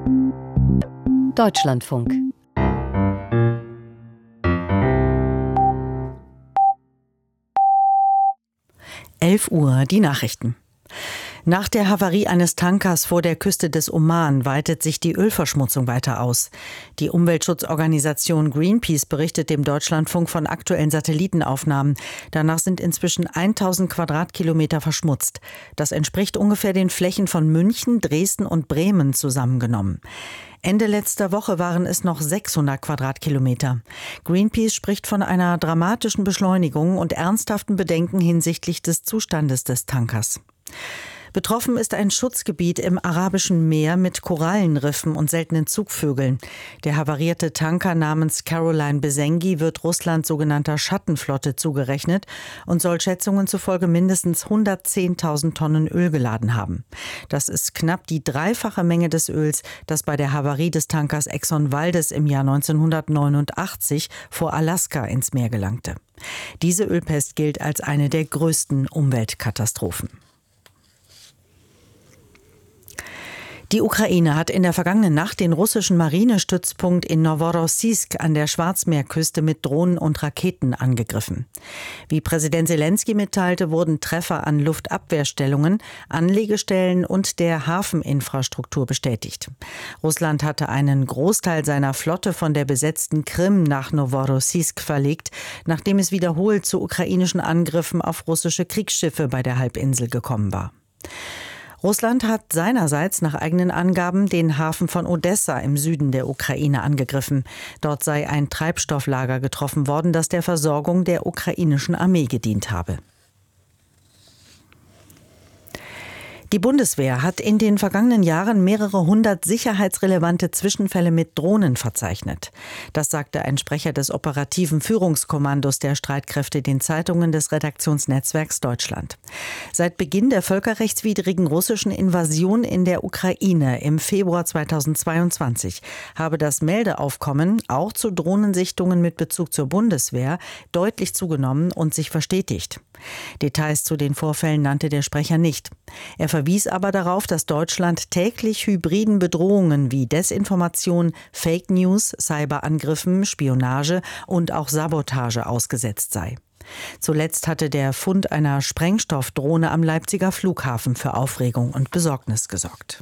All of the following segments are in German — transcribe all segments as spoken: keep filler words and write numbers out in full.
Deutschlandfunk. elf Uhr, die Nachrichten. Nach der Havarie eines Tankers vor der Küste des Oman weitet sich die Ölverschmutzung weiter aus. Die Umweltschutzorganisation Greenpeace berichtet dem Deutschlandfunk von aktuellen Satellitenaufnahmen. Danach sind inzwischen tausend Quadratkilometer verschmutzt. Das entspricht ungefähr den Flächen von München, Dresden und Bremen zusammengenommen. Ende letzter Woche waren es noch sechshundert Quadratkilometer. Greenpeace spricht von einer dramatischen Beschleunigung und ernsthaften Bedenken hinsichtlich des Zustandes des Tankers. Betroffen ist ein Schutzgebiet im Arabischen Meer mit Korallenriffen und seltenen Zugvögeln. Der havarierte Tanker namens Caroline Besengi wird Russlands sogenannter Schattenflotte zugerechnet und soll Schätzungen zufolge mindestens hundertzehntausend Tonnen Öl geladen haben. Das ist knapp die dreifache Menge des Öls, das bei der Havarie des Tankers Exxon Valdez im Jahr neunzehnhundertneunundachtzig vor Alaska ins Meer gelangte. Diese Ölpest gilt als eine der größten Umweltkatastrophen. Die Ukraine hat in der vergangenen Nacht den russischen Marinestützpunkt in Noworossiysk an der Schwarzmeerküste mit Drohnen und Raketen angegriffen. Wie Präsident Selenskyj mitteilte, wurden Treffer an Luftabwehrstellungen, Anlegestellen und der Hafeninfrastruktur bestätigt. Russland hatte einen Großteil seiner Flotte von der besetzten Krim nach Noworossiysk verlegt, nachdem es wiederholt zu ukrainischen Angriffen auf russische Kriegsschiffe bei der Halbinsel gekommen war. Russland hat seinerseits nach eigenen Angaben den Hafen von Odessa im Süden der Ukraine angegriffen. Dort sei ein Treibstofflager getroffen worden, das der Versorgung der ukrainischen Armee gedient habe. Die Bundeswehr hat in den vergangenen Jahren mehrere hundert sicherheitsrelevante Zwischenfälle mit Drohnen verzeichnet. Das sagte ein Sprecher des operativen Führungskommandos der Streitkräfte den Zeitungen des Redaktionsnetzwerks Deutschland. Seit Beginn der völkerrechtswidrigen russischen Invasion in der Ukraine im Februar zweitausendzweiundzwanzig habe das Meldeaufkommen auch zu Drohnensichtungen mit Bezug zur Bundeswehr deutlich zugenommen und sich verstetigt. Details zu den Vorfällen nannte der Sprecher nicht. Er verwies aber darauf, dass Deutschland täglich hybriden Bedrohungen wie Desinformation, Fake News, Cyberangriffen, Spionage und auch Sabotage ausgesetzt sei. Zuletzt hatte der Fund einer Sprengstoffdrohne am Leipziger Flughafen für Aufregung und Besorgnis gesorgt.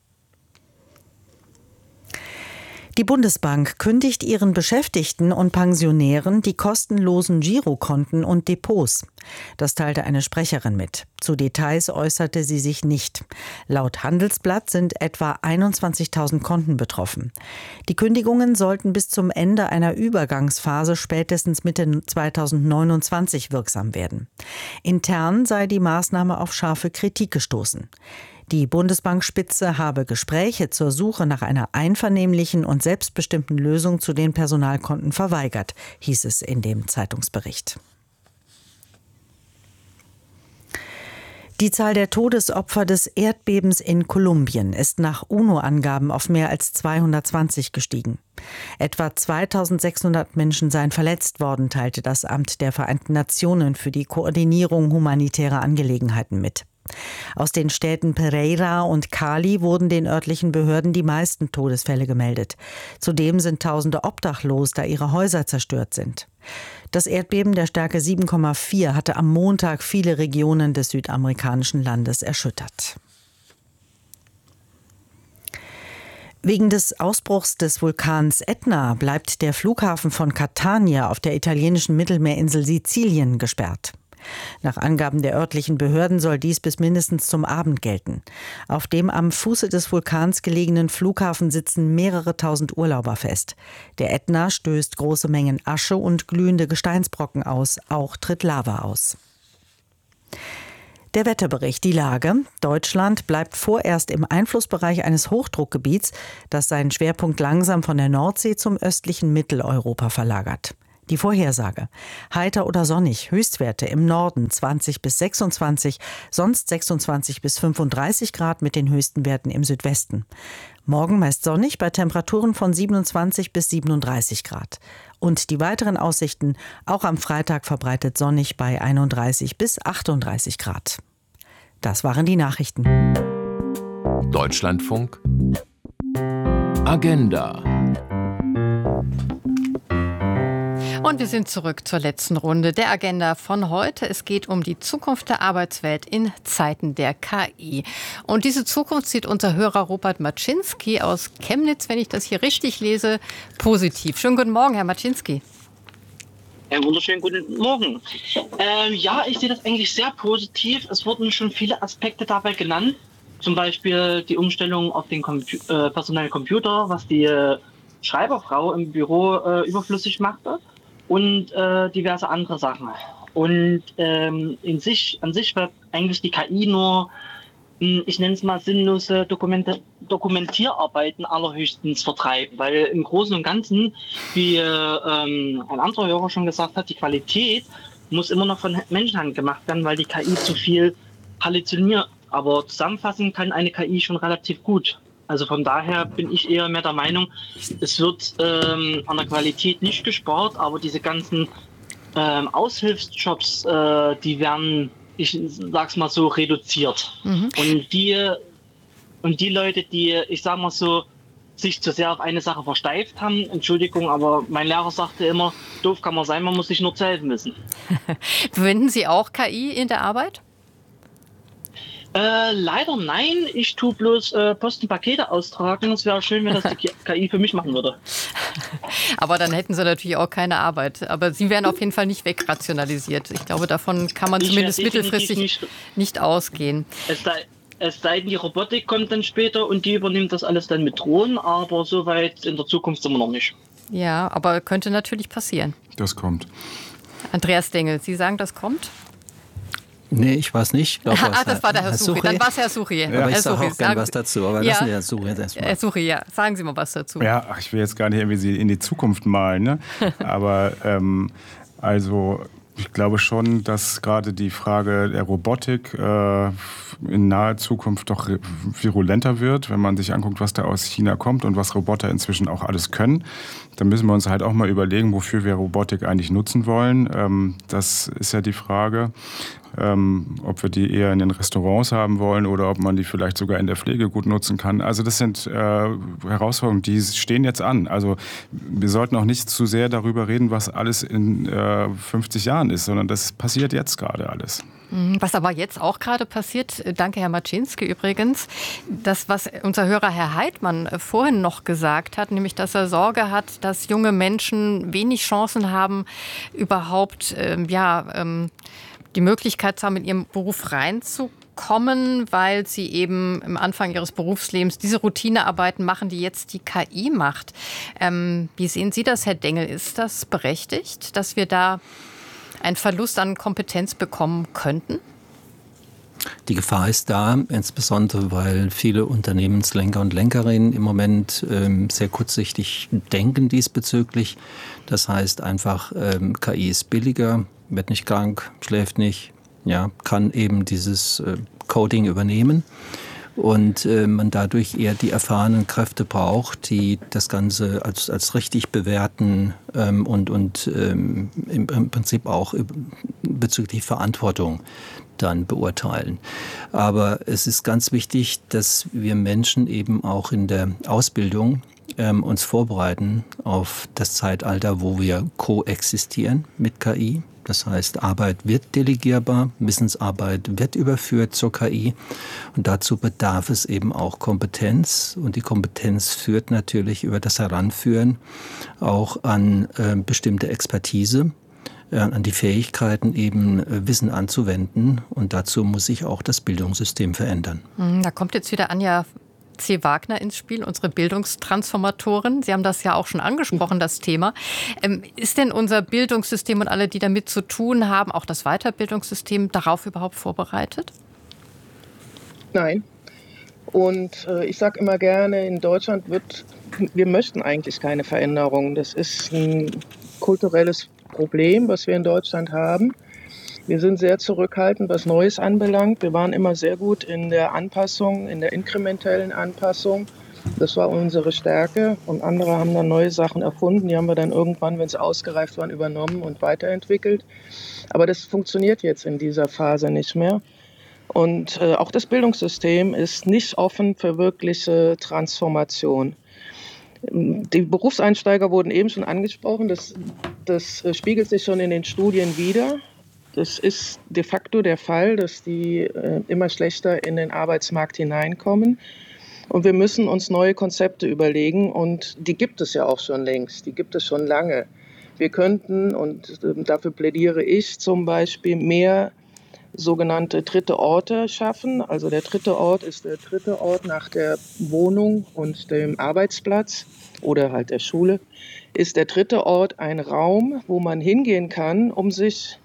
Die Bundesbank kündigt ihren Beschäftigten und Pensionären die kostenlosen Girokonten und Depots. Das teilte eine Sprecherin mit. Zu Details äußerte sie sich nicht. Laut Handelsblatt sind etwa einundzwanzigtausend Konten betroffen. Die Kündigungen sollten bis zum Ende einer Übergangsphase spätestens Mitte zweitausendneunundzwanzig wirksam werden. Intern sei die Maßnahme auf scharfe Kritik gestoßen. Die Bundesbankspitze habe Gespräche zur Suche nach einer einvernehmlichen und selbstbestimmten Lösung zu den Personalkonten verweigert, hieß es in dem Zeitungsbericht. Die Zahl der Todesopfer des Erdbebens in Kolumbien ist nach UNO-Angaben auf mehr als zweihundertzwanzig gestiegen. Etwa zweitausendsechshundert Menschen seien verletzt worden, teilte das Amt der Vereinten Nationen für die Koordinierung humanitärer Angelegenheiten mit. Aus den Städten Pereira und Cali wurden den örtlichen Behörden die meisten Todesfälle gemeldet. Zudem sind Tausende obdachlos, da ihre Häuser zerstört sind. Das Erdbeben der Stärke sieben Komma vier hatte am Montag viele Regionen des südamerikanischen Landes erschüttert. Wegen des Ausbruchs des Vulkans Ätna bleibt der Flughafen von Catania auf der italienischen Mittelmeerinsel Sizilien gesperrt. Nach Angaben der örtlichen Behörden soll dies bis mindestens zum Abend gelten. Auf dem am Fuße des Vulkans gelegenen Flughafen sitzen mehrere tausend Urlauber fest. Der Ätna stößt große Mengen Asche und glühende Gesteinsbrocken aus. Auch tritt Lava aus. Der Wetterbericht, die Lage. Deutschland bleibt vorerst im Einflussbereich eines Hochdruckgebiets, das seinen Schwerpunkt langsam von der Nordsee zum östlichen Mitteleuropa verlagert. Die Vorhersage: heiter oder sonnig, Höchstwerte im Norden zwanzig bis sechsundzwanzig, sonst sechsundzwanzig bis fünfunddreißig Grad mit den höchsten Werten im Südwesten. Morgen meist sonnig bei Temperaturen von siebenundzwanzig bis siebenunddreißig Grad. Und die weiteren Aussichten: auch am Freitag verbreitet sonnig bei einunddreißig bis achtunddreißig Grad. Das waren die Nachrichten. Deutschlandfunk Agenda. Und wir sind zurück zur letzten Runde der Agenda von heute. Es geht um die Zukunft der Arbeitswelt in Zeiten der K I. Und diese Zukunft sieht unser Hörer Robert Maczynski aus Chemnitz, wenn ich das hier richtig lese, positiv. Schönen guten Morgen, Herr Maczynski. Einen wunderschönen guten Morgen. Ähm, ja, ich sehe das eigentlich sehr positiv. Es wurden schon viele Aspekte dabei genannt. Zum Beispiel die Umstellung auf den Compu- äh, personellen Computer, was die äh, Schreiberfrau im Büro äh, überflüssig machte. Und äh, diverse andere Sachen. Und ähm, in sich, an sich wird eigentlich die K I nur, mh, ich nenne es mal, sinnlose Dokumente, Dokumentierarbeiten allerhöchstens vertreiben. Weil im Großen und Ganzen, wie äh, ähm, ein anderer Hörer schon gesagt hat, die Qualität muss immer noch von Menschenhand gemacht werden, weil die K I zu viel halluziniert. Aber zusammenfassend kann eine K I schon relativ gut. Also von daher bin ich eher mehr der Meinung, es wird ähm, an der Qualität nicht gespart, aber diese ganzen ähm, Aushilfsjobs, äh, die werden, ich sag's mal so, reduziert. Mhm. Und die und die Leute, die, ich sag mal so, sich zu sehr auf eine Sache versteift haben, Entschuldigung, aber mein Lehrer sagte immer, doof kann man sein, man muss sich nur zu helfen wissen. Verwenden Sie auch K I in der Arbeit? Äh, leider nein, ich tue bloß äh, Post und Pakete austragen. Es wäre schön, wenn das die K I für mich machen würde. Aber dann hätten Sie natürlich auch keine Arbeit. Aber Sie werden auf jeden Fall nicht wegrationalisiert. Ich glaube, davon kann man ich zumindest mittelfristig nicht, nicht ausgehen. Es sei, es sei denn, die Robotik kommt dann später und die übernimmt das alles dann mit Drohnen, aber so weit in der Zukunft sind wir noch nicht. Ja, aber könnte natürlich passieren. Das kommt. Andreas Dengel, Sie sagen, das kommt? Nee, ich weiß nicht. Glaub, ah, das war der Herr, Herr Suchi. Dann war es Herr Suchi. Ja. Aber ich sage auch gerne was dazu. Aber ja. lassen wir Herrn Suchi jetzt erstmal. Herr Suchi, ja. Sagen Sie mal was dazu. Ja, ach, ich will jetzt gar nicht irgendwie in die Zukunft malen. Ne? Aber ähm, also ich glaube schon, dass gerade die Frage der Robotik äh, in naher Zukunft doch virulenter wird. Wenn man sich anguckt, was da aus China kommt und was Roboter inzwischen auch alles können, dann müssen wir uns halt auch mal überlegen, wofür wir Robotik eigentlich nutzen wollen. Ähm, das ist ja die Frage. Ähm, ob wir die eher in den Restaurants haben wollen oder ob man die vielleicht sogar in der Pflege gut nutzen kann. Also das sind äh, Herausforderungen, die stehen jetzt an. Also wir sollten auch nicht zu sehr darüber reden, was alles in äh, fünfzig Jahren ist, sondern das passiert jetzt gerade alles. Was aber jetzt auch gerade passiert, danke Herr Maczynski übrigens, das, was unser Hörer Herr Heidmann vorhin noch gesagt hat, nämlich, dass er Sorge hat, dass junge Menschen wenig Chancen haben, überhaupt, ähm, ja, ähm, die Möglichkeit zu haben, in ihren Beruf reinzukommen, weil sie eben am Anfang ihres Berufslebens diese Routinearbeiten machen, die jetzt die K I macht. Ähm, wie sehen Sie das, Herr Dengel? Ist das berechtigt, dass wir da einen Verlust an Kompetenz bekommen könnten? Die Gefahr ist da, insbesondere weil viele Unternehmenslenker und Lenkerinnen im Moment ähm, sehr kurzsichtig denken diesbezüglich. Das heißt einfach, ähm, K I ist billiger, wird nicht krank, schläft nicht, ja, kann eben dieses äh, Coding übernehmen und äh, man dadurch eher die erfahrenen Kräfte braucht, die das Ganze als, als richtig bewerten ähm, und, und ähm, im, im Prinzip auch bezüglich Verantwortung dann beurteilen. Aber es ist ganz wichtig, dass wir Menschen eben auch in der Ausbildung ähm, uns vorbereiten auf das Zeitalter, wo wir koexistieren mit K I. Das heißt, Arbeit wird delegierbar, Wissensarbeit wird überführt zur K I und dazu bedarf es eben auch Kompetenz und die Kompetenz führt natürlich über das Heranführen auch an äh, bestimmte Expertise, äh, an die Fähigkeiten eben äh, Wissen anzuwenden und dazu muss sich auch das Bildungssystem verändern. Da kommt jetzt wieder Anja C. Wagner ins Spiel, unsere Bildungstransformatorin. Sie haben das ja auch schon angesprochen, das Thema. Ähm, ist denn unser Bildungssystem und alle, die damit zu tun haben, auch das Weiterbildungssystem, darauf überhaupt vorbereitet? Nein. Und äh, ich sage immer gerne, in Deutschland wird, wir möchten eigentlich keine Veränderung. Das ist ein kulturelles Problem, was wir in Deutschland haben. Wir sind sehr zurückhaltend, was Neues anbelangt. Wir waren immer sehr gut in der Anpassung, in der inkrementellen Anpassung. Das war unsere Stärke. Und andere haben dann neue Sachen erfunden. Die haben wir dann irgendwann, wenn sie ausgereift waren, übernommen und weiterentwickelt. Aber das funktioniert jetzt in dieser Phase nicht mehr. Und äh, auch das Bildungssystem ist nicht offen für wirkliche Transformation. Die Berufseinsteiger wurden eben schon angesprochen. Das, das spiegelt sich schon in den Studien wider. Das ist de facto der Fall, dass die äh, immer schlechter in den Arbeitsmarkt hineinkommen. Und wir müssen uns neue Konzepte überlegen. Und die gibt es ja auch schon längst. Die gibt es schon lange. Wir könnten, und äh, dafür plädiere ich zum Beispiel, mehr sogenannte dritte Orte schaffen. Also der dritte Ort ist der dritte Ort nach der Wohnung und dem Arbeitsplatz oder halt der Schule. Ist der dritte Ort ein Raum, wo man hingehen kann, um sich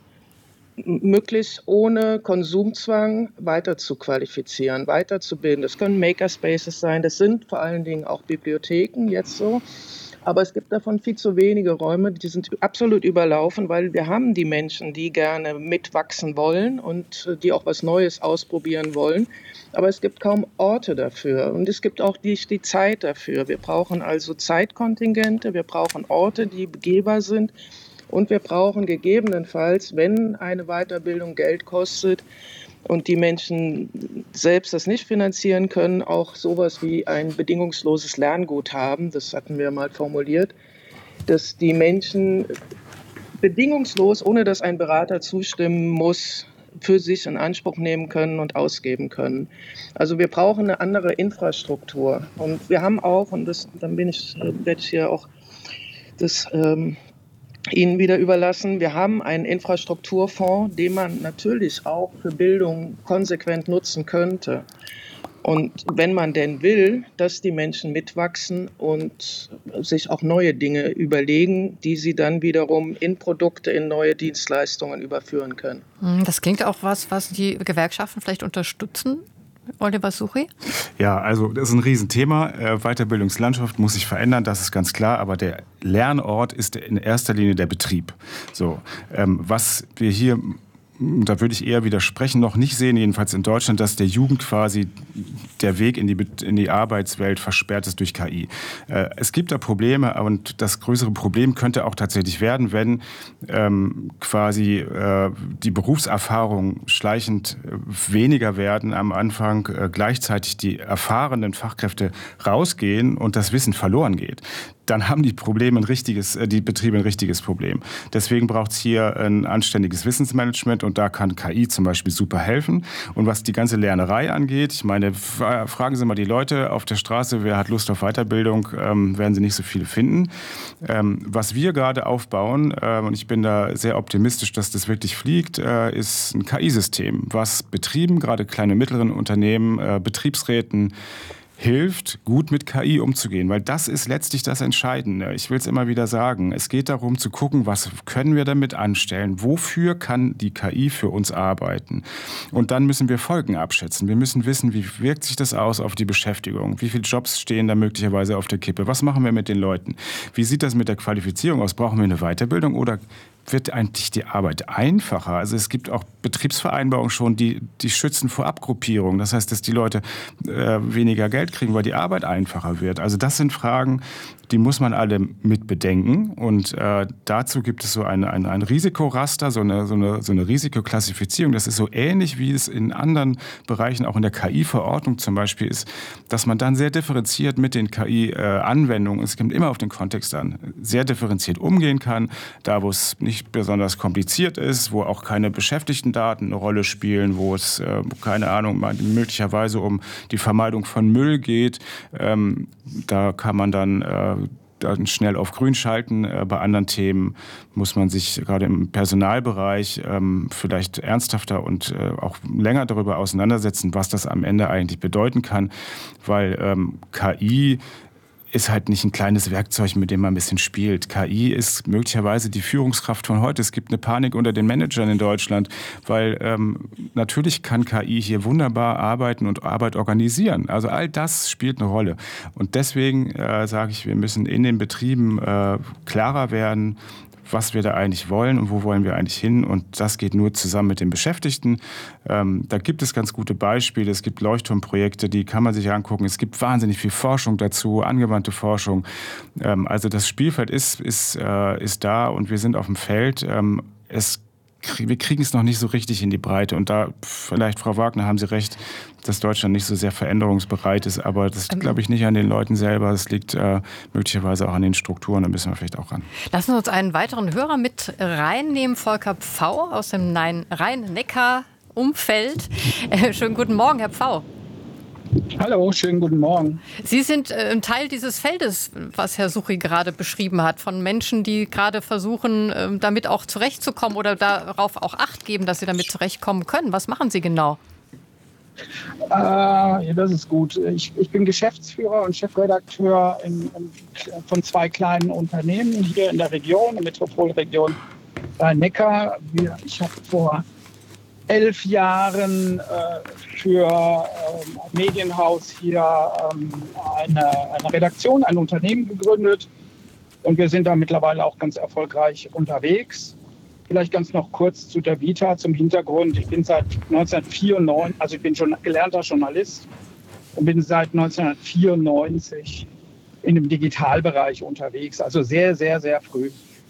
möglichst ohne Konsumzwang weiter zu qualifizieren, weiterzubilden. Das können Makerspaces sein, das sind vor allen Dingen auch Bibliotheken jetzt so. Aber es gibt davon viel zu wenige Räume, die sind absolut überlaufen, weil wir haben die Menschen, die gerne mitwachsen wollen und die auch was Neues ausprobieren wollen. Aber es gibt kaum Orte dafür und es gibt auch nicht die Zeit dafür. Wir brauchen also Zeitkontingente, wir brauchen Orte, die begehbar sind und wir brauchen gegebenenfalls, wenn eine Weiterbildung Geld kostet, und die Menschen selbst das nicht finanzieren können, auch sowas wie ein bedingungsloses Lernguthaben, das hatten wir mal formuliert, dass die Menschen bedingungslos, ohne dass ein Berater zustimmen muss, für sich in Anspruch nehmen können und ausgeben können. Also wir brauchen eine andere Infrastruktur. Und wir haben auch, und das, dann bin ich, werde ich hier auch das ähm, Ihnen wieder überlassen. Wir haben einen Infrastrukturfonds, den man natürlich auch für Bildung konsequent nutzen könnte. Und wenn man denn will, dass die Menschen mitwachsen und sich auch neue Dinge überlegen, die sie dann wiederum in Produkte, in neue Dienstleistungen überführen können. Das klingt auch was, was die Gewerkschaften vielleicht unterstützen. Oliver Suchy? Ja, also das ist ein Riesenthema. Weiterbildungslandschaft muss sich verändern, das ist ganz klar. Aber der Lernort ist in erster Linie der Betrieb. So, ähm, was wir hier, da würde ich eher widersprechen, noch nicht sehen, jedenfalls in Deutschland, dass der Jugend quasi der Weg in die, in die Arbeitswelt versperrt ist durch K I. Äh, es gibt da Probleme und das größere Problem könnte auch tatsächlich werden, wenn ähm, quasi äh, die Berufserfahrung schleichend weniger werden am Anfang, äh, gleichzeitig die erfahrenen Fachkräfte rausgehen und das Wissen verloren geht. Dann haben die Probleme ein richtiges, die Betriebe ein richtiges Problem. Deswegen braucht es hier ein anständiges Wissensmanagement und da kann K I zum Beispiel super helfen. Und was die ganze Lernerei angeht, ich meine, fragen Sie mal die Leute auf der Straße, wer hat Lust auf Weiterbildung, ähm, werden Sie nicht so viele finden. Ähm, was wir gerade aufbauen, äh, und ich bin da sehr optimistisch, dass das wirklich fliegt, äh, ist ein K I-System, was Betrieben, gerade kleine und mittleren Unternehmen, äh, Betriebsräten, hilft, gut mit K I umzugehen, weil das ist letztlich das Entscheidende. Ich will es immer wieder sagen. Es geht darum zu gucken, was können wir damit anstellen? Wofür kann die K I für uns arbeiten? Und dann müssen wir Folgen abschätzen. Wir müssen wissen, wie wirkt sich das aus auf die Beschäftigung? Wie viele Jobs stehen da möglicherweise auf der Kippe? Was machen wir mit den Leuten? Wie sieht das mit der Qualifizierung aus? Brauchen wir eine Weiterbildung oder wird eigentlich die Arbeit einfacher? Also es gibt auch Betriebsvereinbarungen schon, die, die schützen vor Abgruppierung. Das heißt, dass die Leute äh, weniger Geld kriegen, weil die Arbeit einfacher wird. Also das sind Fragen, die muss man alle mit bedenken. Und äh, dazu gibt es so ein, ein, ein Risikoraster, so eine, so, eine, so eine Risikoklassifizierung. Das ist so ähnlich, wie es in anderen Bereichen, auch in der K I-Verordnung zum Beispiel ist, dass man dann sehr differenziert mit den K I-Anwendungen, es kommt immer auf den Kontext an, sehr differenziert umgehen kann, da wo es nicht besonders kompliziert ist, wo auch keine Beschäftigtendaten eine Rolle spielen, wo es, äh, keine Ahnung, möglicherweise um die Vermeidung von Müll geht. Ähm, da kann man dann äh, dann schnell auf grün schalten. Äh, bei anderen Themen muss man sich gerade im Personalbereich ähm, vielleicht ernsthafter und äh, auch länger darüber auseinandersetzen, was das am Ende eigentlich bedeuten kann, weil ähm, K I ist halt nicht ein kleines Werkzeug, mit dem man ein bisschen spielt. K I ist möglicherweise die Führungskraft von heute. Es gibt eine Panik unter den Managern in Deutschland, weil ähm, natürlich kann K I hier wunderbar arbeiten und Arbeit organisieren. Also all das spielt eine Rolle. Und deswegen äh, sage ich, wir müssen in den Betrieben äh, klarer werden, was wir da eigentlich wollen und wo wollen wir eigentlich hin. Und das geht nur zusammen mit den Beschäftigten. Ähm, da gibt es ganz gute Beispiele. Es gibt Leuchtturmprojekte, die kann man sich angucken. Es gibt wahnsinnig viel Forschung dazu, angewandte Forschung. Ähm, also das Spielfeld ist, ist, äh, ist da und wir sind auf dem Feld. Ähm, es wir kriegen es noch nicht so richtig in die Breite. Und da, vielleicht, Frau Wagner, haben Sie recht, dass Deutschland nicht so sehr veränderungsbereit ist. Aber das glaube ich nicht an den Leuten selber. Das liegt äh, möglicherweise auch an den Strukturen. Da müssen wir vielleicht auch ran. Lassen Sie uns einen weiteren Hörer mit reinnehmen. Volker Pfau aus dem Rhein-Neckar-Umfeld. Äh, schönen guten Morgen, Herr Pfau. Hallo, schönen guten Morgen. Sie sind äh, ein Teil dieses Feldes, was Herr Suchy gerade beschrieben hat, von Menschen, die gerade versuchen, äh, damit auch zurechtzukommen oder darauf auch Acht geben, dass sie damit zurechtkommen können. Was machen Sie genau? Äh, ja, das ist gut. Ich, ich bin Geschäftsführer und Chefredakteur in, in, von zwei kleinen Unternehmen hier in der Region, in der Metropolregion Rhein-Neckar. Ich habe vor elf Jahren äh, für ähm, ein Medienhaus hier ähm, eine, eine Redaktion, ein Unternehmen gegründet. Und wir sind da mittlerweile auch ganz erfolgreich unterwegs. Vielleicht ganz noch kurz zu der Vita, zum Hintergrund. Ich bin seit neunzehnhundertvierundneunzig, also ich bin schon gelernter Journalist und bin seit neunzehnhundertvierundneunzig in dem Digitalbereich unterwegs. Also sehr, sehr, sehr früh.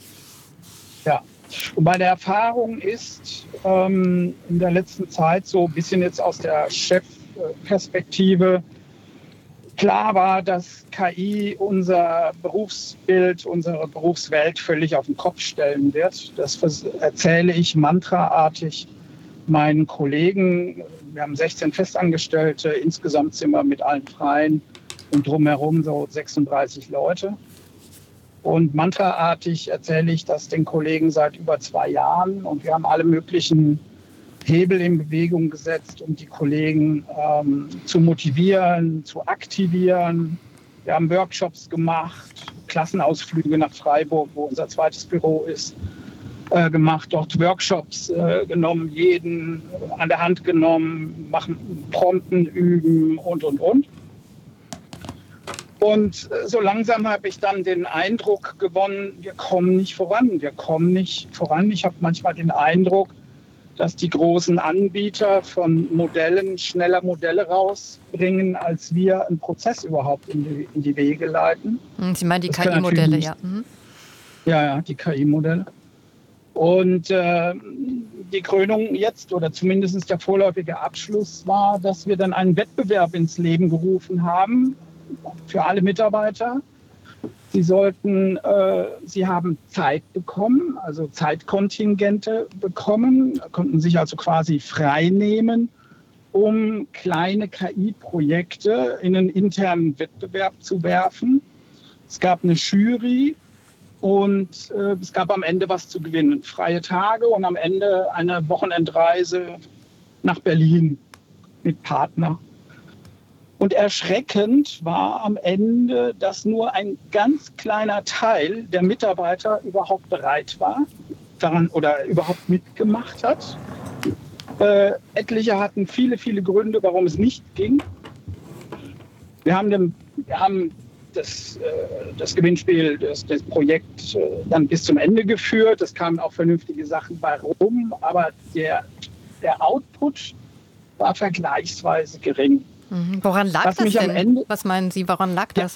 Ja. Und meine Erfahrung ist ähm, in der letzten Zeit so ein bisschen jetzt aus der Chefperspektive, klar war, dass K I unser Berufsbild, unsere Berufswelt völlig auf den Kopf stellen wird. Das erzähle ich mantraartig meinen Kollegen. Wir haben sechzehn Festangestellte, insgesamt sind wir mit allen Freien und drumherum so sechsunddreißig Leute. Und mantraartig erzähle ich das den Kollegen seit über zwei Jahren. Und wir haben alle möglichen Hebel in Bewegung gesetzt, um die Kollegen ähm, zu motivieren, zu aktivieren. Wir haben Workshops gemacht, Klassenausflüge nach Freiburg, wo unser zweites Büro ist, äh, gemacht. Dort Workshops äh, genommen, jeden an der Hand genommen, machen Prompten üben und, und, und. Und so langsam habe ich dann den Eindruck gewonnen, wir kommen nicht voran, wir kommen nicht voran. Ich habe manchmal den Eindruck, dass die großen Anbieter von Modellen schneller Modelle rausbringen, als wir einen Prozess überhaupt in die, in die Wege leiten. Sie meinen die K I-Modelle, ja. Mhm. Ja, ja, die K I-Modelle. Und äh, die Krönung jetzt, oder zumindest der vorläufige Abschluss war, dass wir dann einen Wettbewerb ins Leben gerufen haben, für alle Mitarbeiter. Sie sollten, äh, sie haben Zeit bekommen, also Zeitkontingente bekommen, konnten sich also quasi frei nehmen, um kleine K I-Projekte in einen internen Wettbewerb zu werfen. Es gab eine Jury und äh, es gab am Ende was zu gewinnen. Freie Tage und am Ende eine Wochenendreise nach Berlin mit Partner. Und erschreckend war am Ende, dass nur ein ganz kleiner Teil der Mitarbeiter überhaupt bereit war daran oder überhaupt mitgemacht hat. Äh, etliche hatten viele, viele Gründe, warum es nicht ging. Wir haben, dem, wir haben das, äh, das Gewinnspiel, das, das Projekt äh, dann bis zum Ende geführt. Es kamen auch vernünftige Sachen bei rum, aber der, der Output war vergleichsweise gering. Woran lag Was das mich denn? am Ende, Was meinen Sie, woran lag ja, das?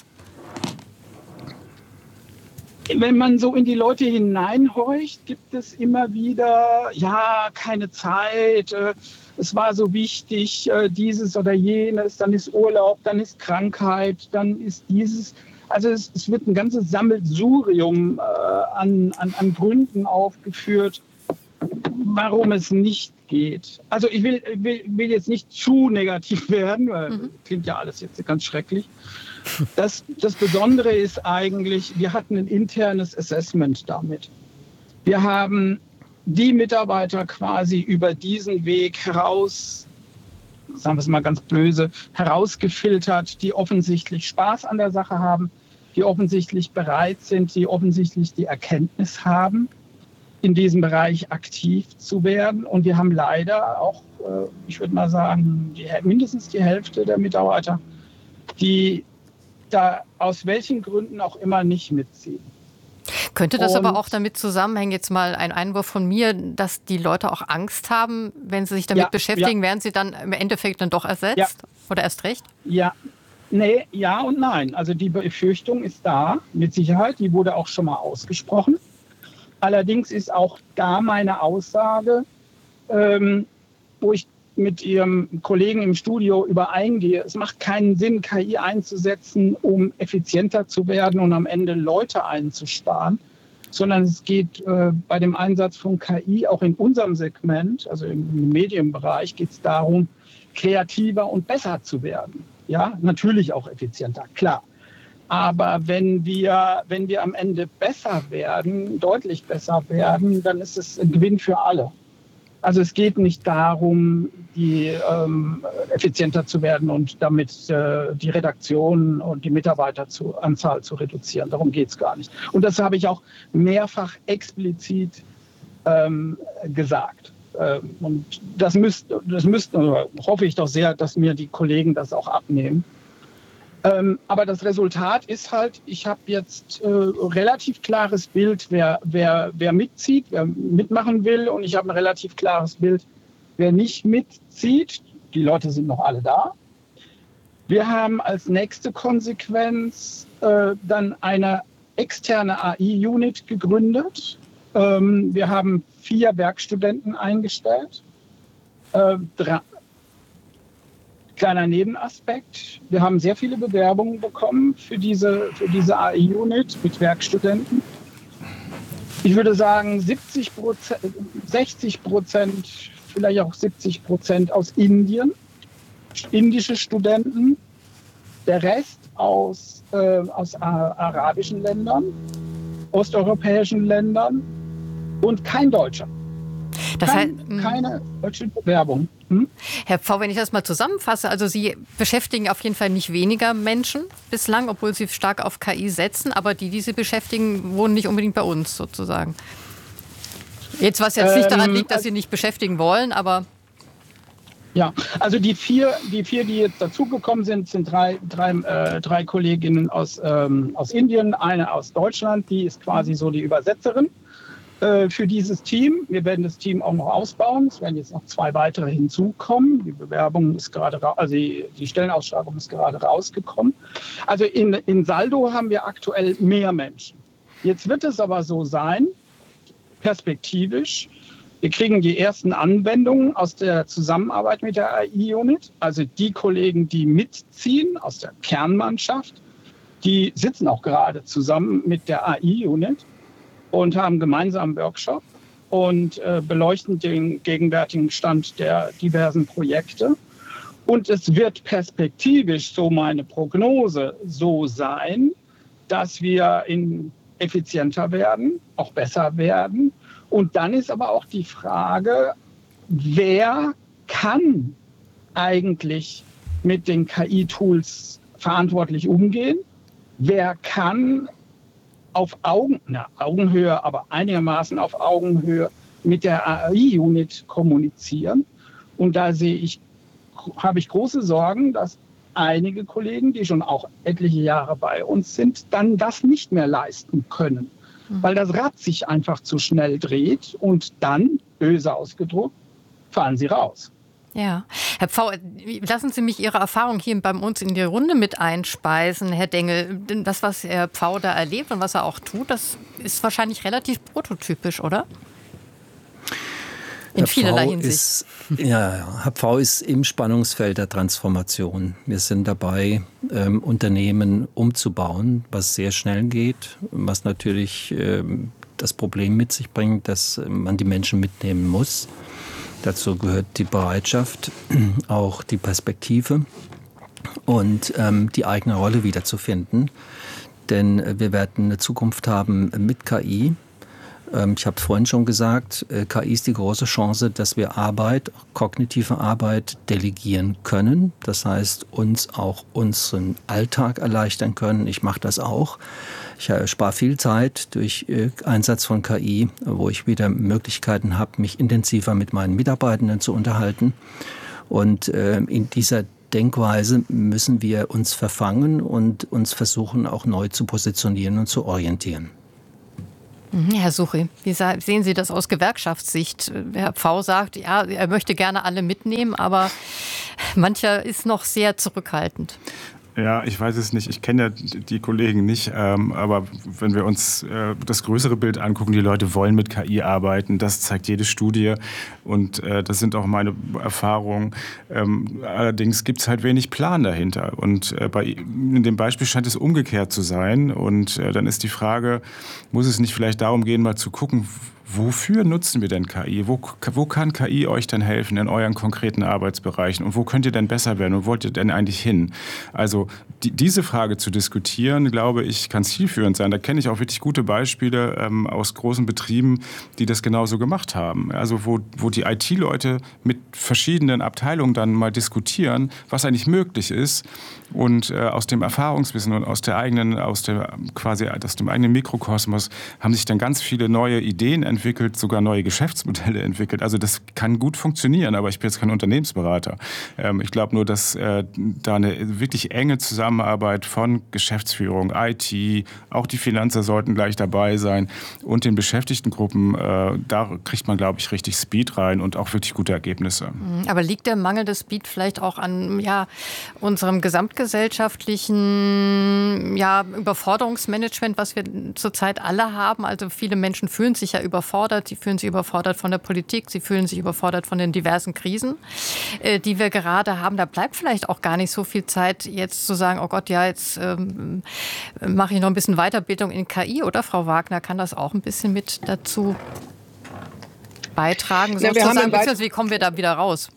Wenn man so in die Leute hineinhorcht, gibt es immer wieder, ja, keine Zeit, äh, es war so wichtig, äh, dieses oder jenes, dann ist Urlaub, dann ist Krankheit, dann ist dieses. Also es, es wird ein ganzes Sammelsurium äh, an, an, an Gründen aufgeführt, warum es nicht geht. Also ich will, will, will jetzt nicht zu negativ werden, weil mhm. klingt ja alles jetzt ganz schrecklich. Das, das Besondere ist eigentlich, wir hatten ein internes Assessment damit. Wir haben die Mitarbeiter quasi über diesen Weg heraus, sagen wir es mal ganz böse, herausgefiltert, die offensichtlich Spaß an der Sache haben, die offensichtlich bereit sind, die offensichtlich die Erkenntnis haben, in diesem Bereich aktiv zu werden. Und wir haben leider auch, ich würde mal sagen, die, mindestens die Hälfte der Mitarbeiter, die da aus welchen Gründen auch immer nicht mitziehen. Könnte das Und, aber auch damit zusammenhängen, jetzt mal ein Einwurf von mir, dass die Leute auch Angst haben, wenn sie sich damit ja, beschäftigen, ja. werden sie dann im Endeffekt dann doch ersetzt? Ja. Oder erst recht? Ja, nee, ja und nein. Also die Befürchtung ist da, mit Sicherheit. Die wurde auch schon mal ausgesprochen. Allerdings ist auch da meine Aussage, ähm, wo ich mit Ihrem Kollegen im Studio übereingehe, es macht keinen Sinn, K I einzusetzen, um effizienter zu werden und am Ende Leute einzusparen, sondern es geht äh, bei dem Einsatz von K I auch in unserem Segment, also im Medienbereich, geht es darum, kreativer und besser zu werden. Ja, natürlich auch effizienter, klar. Aber wenn wir, wenn wir am Ende besser werden, deutlich besser werden, dann ist es ein Gewinn für alle. Also es geht nicht darum, die, ähm, effizienter zu werden und damit äh, die Redaktion und die Mitarbeiteranzahl zu reduzieren. Darum geht es gar nicht. Und das habe ich auch mehrfach explizit ähm, gesagt. Ähm, und das müsste, das müsste, hoffe ich doch sehr, dass mir die Kollegen das auch abnehmen. Ähm, aber das Resultat ist halt, ich habe jetzt äh, relativ klares Bild, wer, wer, wer mitzieht, wer mitmachen will. Und ich habe ein relativ klares Bild, wer nicht mitzieht. Die Leute sind noch alle da. Wir haben als nächste Konsequenz äh, dann eine externe A I-Unit gegründet. Ähm, wir haben vier Werkstudenten eingestellt. Äh, drei, Kleiner Nebenaspekt. Wir haben sehr viele Bewerbungen bekommen für diese, für diese A I-Unit mit Werkstudenten. Ich würde sagen, siebzig Prozent, sechzig Prozent, vielleicht auch siebzig Prozent aus Indien, indische Studenten. Der Rest aus, äh, aus arabischen Ländern, osteuropäischen Ländern und kein Deutscher. Das heißt, Kein, keine deutsche Bewerbung. Hm? Herr Pfau, wenn ich das mal zusammenfasse, also Sie beschäftigen auf jeden Fall nicht weniger Menschen bislang, obwohl Sie stark auf K I setzen, aber die, die Sie beschäftigen, wohnen nicht unbedingt bei uns sozusagen. Jetzt, was jetzt nicht daran liegt, dass Sie nicht beschäftigen wollen, aber... Ja, also die vier, die vier, die jetzt dazugekommen sind, sind drei, drei, äh, drei Kolleginnen aus, ähm, aus Indien, eine aus Deutschland, die ist quasi so die Übersetzerin für dieses Team. Wir werden das Team auch noch ausbauen. Es werden jetzt noch zwei weitere hinzukommen. Die Bewerbung ist gerade, also die, die Stellenausschreibung ist gerade rausgekommen. Also in, in Saldo haben wir aktuell mehr Menschen. Jetzt wird es aber so sein, perspektivisch, wir kriegen die ersten Anwendungen aus der Zusammenarbeit mit der A I-Unit. Also die Kollegen, die mitziehen aus der Kernmannschaft, die sitzen auch gerade zusammen mit der A I-Unit und haben gemeinsam einen Workshop und äh, beleuchten den gegenwärtigen Stand der diversen Projekte. Und es wird perspektivisch, so meine Prognose, so sein, dass wir in effizienter werden, auch besser werden. Und dann ist aber auch die Frage, wer kann eigentlich mit den K I-Tools verantwortlich umgehen? Wer kann auf Augen, na, Augenhöhe, aber einigermaßen auf Augenhöhe mit der A I-Unit kommunizieren? Und da sehe ich, habe ich große Sorgen, dass einige Kollegen, die schon auch etliche Jahre bei uns sind, dann das nicht mehr leisten können, mhm. weil das Rad sich einfach zu schnell dreht und dann, böse ausgedrückt, fahren sie raus. Ja, Herr Pfau, lassen Sie mich Ihre Erfahrung hier bei uns in die Runde mit einspeisen, Herr Dengel. Das, was Herr Pfau da erlebt und was er auch tut, das ist wahrscheinlich relativ prototypisch, oder? In vielerlei Hinsicht. Ist, ja, Herr Pfau ist im Spannungsfeld der Transformation. Wir sind dabei, ähm, Unternehmen umzubauen, was sehr schnell geht, was natürlich ähm, das Problem mit sich bringt, dass man die Menschen mitnehmen muss. Dazu gehört die Bereitschaft, auch die Perspektive und ähm, die eigene Rolle wiederzufinden. Denn wir werden eine Zukunft haben mit K I. Ähm, ich habe es vorhin schon gesagt, äh, K I ist die große Chance, dass wir Arbeit, kognitive Arbeit delegieren können. Das heißt, uns auch unseren Alltag erleichtern können. Ich mache das auch. Ich spare viel Zeit durch äh, Einsatz von K I, wo ich wieder Möglichkeiten habe, mich intensiver mit meinen Mitarbeitenden zu unterhalten. Und äh, in dieser Denkweise müssen wir uns verfangen und uns versuchen, auch neu zu positionieren und zu orientieren. Herr Suchi, wie sehen Sie das aus Gewerkschaftssicht? Herr Pfau sagt, ja, er möchte gerne alle mitnehmen, aber mancher ist noch sehr zurückhaltend. Ja, ich weiß es nicht. Ich kenne ja die Kollegen nicht. Ähm, aber wenn wir uns äh, das größere Bild angucken, die Leute wollen mit K I arbeiten. Das zeigt jede Studie. Und äh, das sind auch meine Erfahrungen. Ähm, allerdings gibt es halt wenig Plan dahinter. Und äh, bei, in dem Beispiel scheint es umgekehrt zu sein. Und äh, dann ist die Frage, muss es nicht vielleicht darum gehen, mal zu gucken, wofür nutzen wir denn K I? Wo, wo kann K I euch denn helfen in euren konkreten Arbeitsbereichen? Und wo könnt ihr denn besser werden? Wo wollt ihr denn eigentlich hin? Also die, diese Frage zu diskutieren, glaube ich, kann zielführend sein. Da kenne ich auch wirklich gute Beispiele ähm, aus großen Betrieben, die das genauso gemacht haben. Also wo, wo die I T-Leute mit verschiedenen Abteilungen dann mal diskutieren, was eigentlich möglich ist. Und äh, aus dem Erfahrungswissen und aus der eigenen, aus der quasi aus dem eigenen Mikrokosmos haben sich dann ganz viele neue Ideen entwickelt, sogar neue Geschäftsmodelle entwickelt. Also das kann gut funktionieren, aber ich bin jetzt kein Unternehmensberater. Ähm, ich glaube nur, dass äh, da eine wirklich enge Zusammenarbeit von Geschäftsführung, I T, auch die Finanzer sollten gleich dabei sein und den Beschäftigtengruppen, äh, da kriegt man, glaube ich, richtig Speed rein und auch wirklich gute Ergebnisse. Aber liegt der mangelnde Speed vielleicht auch an ja, unserem gesamtgesellschaftlichen ja, Überforderungsmanagement, was wir zurzeit alle haben? Also viele Menschen fühlen sich ja überfordert. Sie fühlen sich überfordert von der Politik. Sie fühlen sich überfordert von den diversen Krisen, äh, die wir gerade haben. Da bleibt vielleicht auch gar nicht so viel Zeit, jetzt zu sagen, oh Gott, ja, jetzt ähm, mache ich noch ein bisschen Weiterbildung in K I, oder Frau Wagner? Kann das auch ein bisschen mit dazu beitragen? Ja, wir haben beziehungsweise wie kommen wir da wieder raus?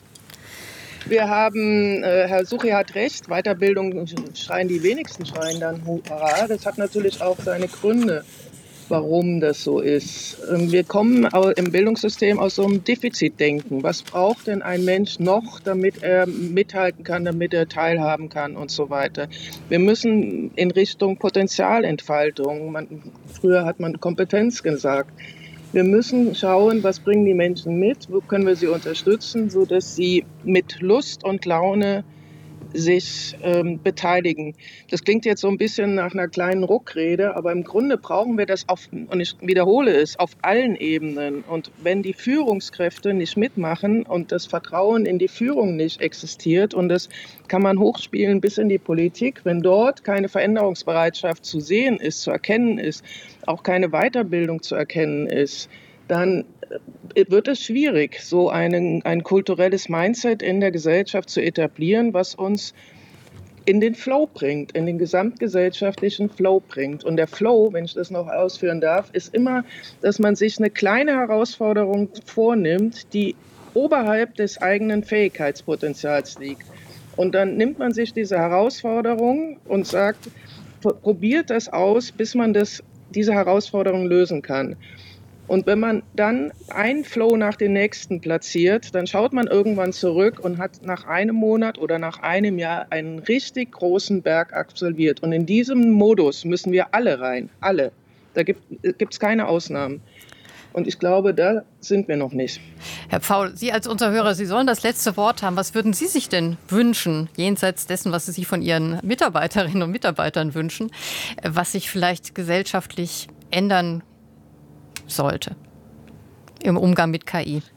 Wir haben, äh, Herr Suchi hat recht, Weiterbildung schreien die wenigsten, schreien dann Hurra. Das hat natürlich auch seine Gründe, warum das so ist. Wir kommen im Bildungssystem aus so einem Defizitdenken. Was braucht denn ein Mensch noch, damit er mithalten kann, damit er teilhaben kann und so weiter. Wir müssen in Richtung Potenzialentfaltung, man, früher hat man Kompetenz gesagt, wir müssen schauen, was bringen die Menschen mit, wo können wir sie unterstützen, sodass sie mit Lust und Laune sich ähm, beteiligen. Das klingt jetzt so ein bisschen nach einer kleinen Ruckrede, aber im Grunde brauchen wir das auf, und ich wiederhole es, auf allen Ebenen. Und wenn die Führungskräfte nicht mitmachen und das Vertrauen in die Führung nicht existiert, und das kann man hochspielen bis in die Politik, wenn dort keine Veränderungsbereitschaft zu sehen ist, zu erkennen ist, auch keine Weiterbildung zu erkennen ist, dann wird es schwierig, so einen, ein kulturelles Mindset in der Gesellschaft zu etablieren, was uns in den Flow bringt, in den gesamtgesellschaftlichen Flow bringt. Und der Flow, wenn ich das noch ausführen darf, ist immer, dass man sich eine kleine Herausforderung vornimmt, die oberhalb des eigenen Fähigkeitspotenzials liegt. Und dann nimmt man sich diese Herausforderung und sagt, probiert das aus, bis man das, diese Herausforderung lösen kann. Und wenn man dann einen Flow nach dem nächsten platziert, dann schaut man irgendwann zurück und hat nach einem Monat oder nach einem Jahr einen richtig großen Berg absolviert. Und in diesem Modus müssen wir alle rein, alle. Da gibt es keine Ausnahmen. Und ich glaube, da sind wir noch nicht. Herr Pfaul, Sie als unser Hörer, Sie sollen das letzte Wort haben. Was würden Sie sich denn wünschen, jenseits dessen, was Sie sich von Ihren Mitarbeiterinnen und Mitarbeitern wünschen, was sich vielleicht gesellschaftlich ändern sollte im Umgang mit K I?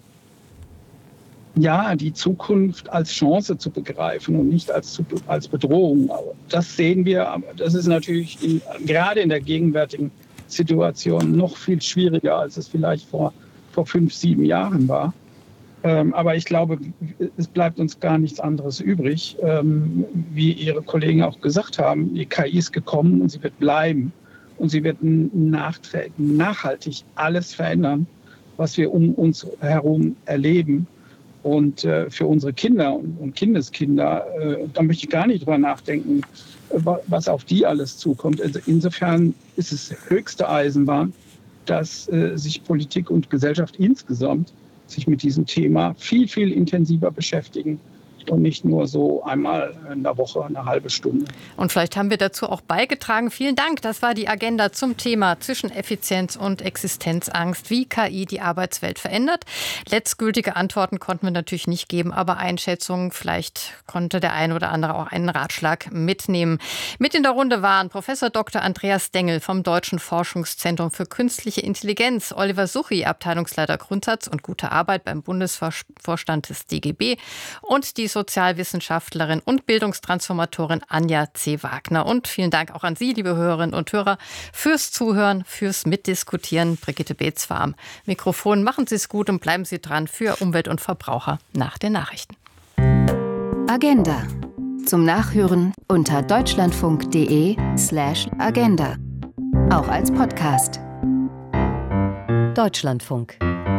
Ja, die Zukunft als Chance zu begreifen und nicht als, als Bedrohung. Das sehen wir, das ist natürlich in, gerade in der gegenwärtigen Situation noch viel schwieriger, als es vielleicht vor, vor fünf, sieben Jahren war. Ähm, aber ich glaube, es bleibt uns gar nichts anderes übrig. Ähm, wie Ihre Kollegen auch gesagt haben, die K I ist gekommen und sie wird bleiben. Und sie wird nachhaltig alles verändern, was wir um uns herum erleben. Und äh, für unsere Kinder und, und Kindeskinder, äh, da möchte ich gar nicht drüber nachdenken, was auf die alles zukommt. Also insofern ist es höchste Eisenbahn, dass äh, sich Politik und Gesellschaft insgesamt sich mit diesem Thema viel, viel intensiver beschäftigen. Und nicht nur so einmal in der Woche eine halbe Stunde. Und vielleicht haben wir dazu auch beigetragen. Vielen Dank. Das war die Agenda zum Thema Zwischeneffizienz und Existenzangst, wie K I die Arbeitswelt verändert. Letztgültige Antworten konnten wir natürlich nicht geben, aber Einschätzungen, vielleicht konnte der ein oder andere auch einen Ratschlag mitnehmen. Mit in der Runde waren Professor Doktor Andreas Dengel vom Deutschen Forschungszentrum für Künstliche Intelligenz, Oliver Suchi, Abteilungsleiter Grundsatz und gute Arbeit beim Bundesvorstand des D G B und die Sozialwissenschaftlerin und Bildungstransformatorin Anja C. Wagner. Und vielen Dank auch an Sie, liebe Hörerinnen und Hörer, fürs Zuhören, fürs Mitdiskutieren. Brigitte Beetz war am Mikrofon. Machen Sie es gut und bleiben Sie dran für Umwelt und Verbraucher nach den Nachrichten. Agenda. Zum Nachhören unter deutschlandfunk.de slash Agenda. Auch als Podcast. Deutschlandfunk.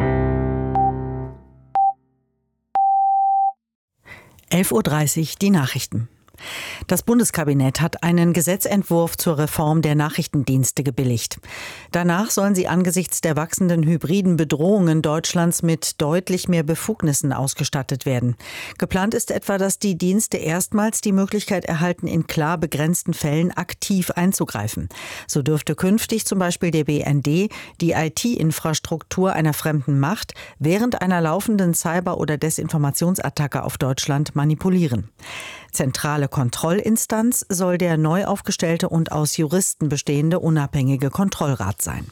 elf Uhr dreißig, die Nachrichten. Das Bundeskabinett hat einen Gesetzentwurf zur Reform der Nachrichtendienste gebilligt. Danach sollen sie angesichts der wachsenden hybriden Bedrohungen Deutschlands mit deutlich mehr Befugnissen ausgestattet werden. Geplant ist etwa, dass die Dienste erstmals die Möglichkeit erhalten, in klar begrenzten Fällen aktiv einzugreifen. So dürfte künftig zum Beispiel der B N D die I T-Infrastruktur einer fremden Macht während einer laufenden Cyber- oder Desinformationsattacke auf Deutschland manipulieren. Zentrale Kontrollinstanz soll der neu aufgestellte und aus Juristen bestehende unabhängige Kontrollrat sein.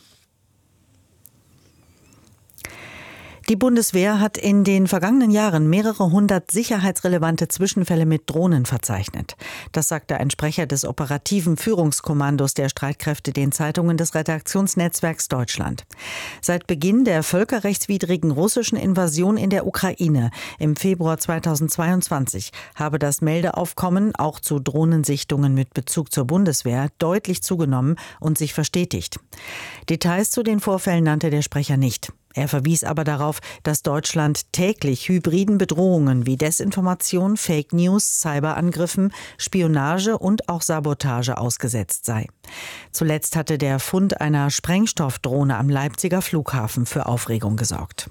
Die Bundeswehr hat in den vergangenen Jahren mehrere hundert sicherheitsrelevante Zwischenfälle mit Drohnen verzeichnet. Das sagte ein Sprecher des operativen Führungskommandos der Streitkräfte den Zeitungen des Redaktionsnetzwerks Deutschland. Seit Beginn der völkerrechtswidrigen russischen Invasion in der Ukraine im Februar zweitausendzweiundzwanzig habe das Meldeaufkommen auch zu Drohnensichtungen mit Bezug zur Bundeswehr deutlich zugenommen und sich verstetigt. Details zu den Vorfällen nannte der Sprecher nicht. Er verwies aber darauf, dass Deutschland täglich hybriden Bedrohungen wie Desinformation, Fake News, Cyberangriffen, Spionage und auch Sabotage ausgesetzt sei. Zuletzt hatte der Fund einer Sprengstoffdrohne am Leipziger Flughafen für Aufregung gesorgt.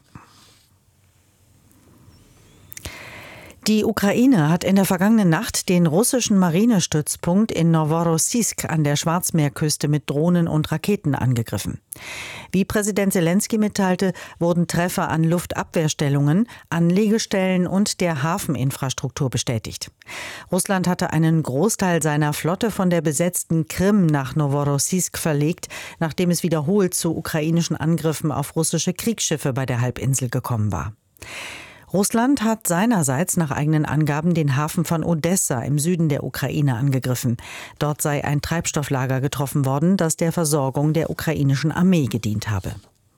Die Ukraine hat in der vergangenen Nacht den russischen Marinestützpunkt in Noworossiysk an der Schwarzmeerküste mit Drohnen und Raketen angegriffen. Wie Präsident Selenskyj mitteilte, wurden Treffer an Luftabwehrstellungen, Anlegestellen und der Hafeninfrastruktur bestätigt. Russland hatte einen Großteil seiner Flotte von der besetzten Krim nach Noworossiysk verlegt, nachdem es wiederholt zu ukrainischen Angriffen auf russische Kriegsschiffe bei der Halbinsel gekommen war. Russland hat seinerseits nach eigenen Angaben den Hafen von Odessa im Süden der Ukraine angegriffen. Dort sei ein Treibstofflager getroffen worden, das der Versorgung der ukrainischen Armee gedient habe.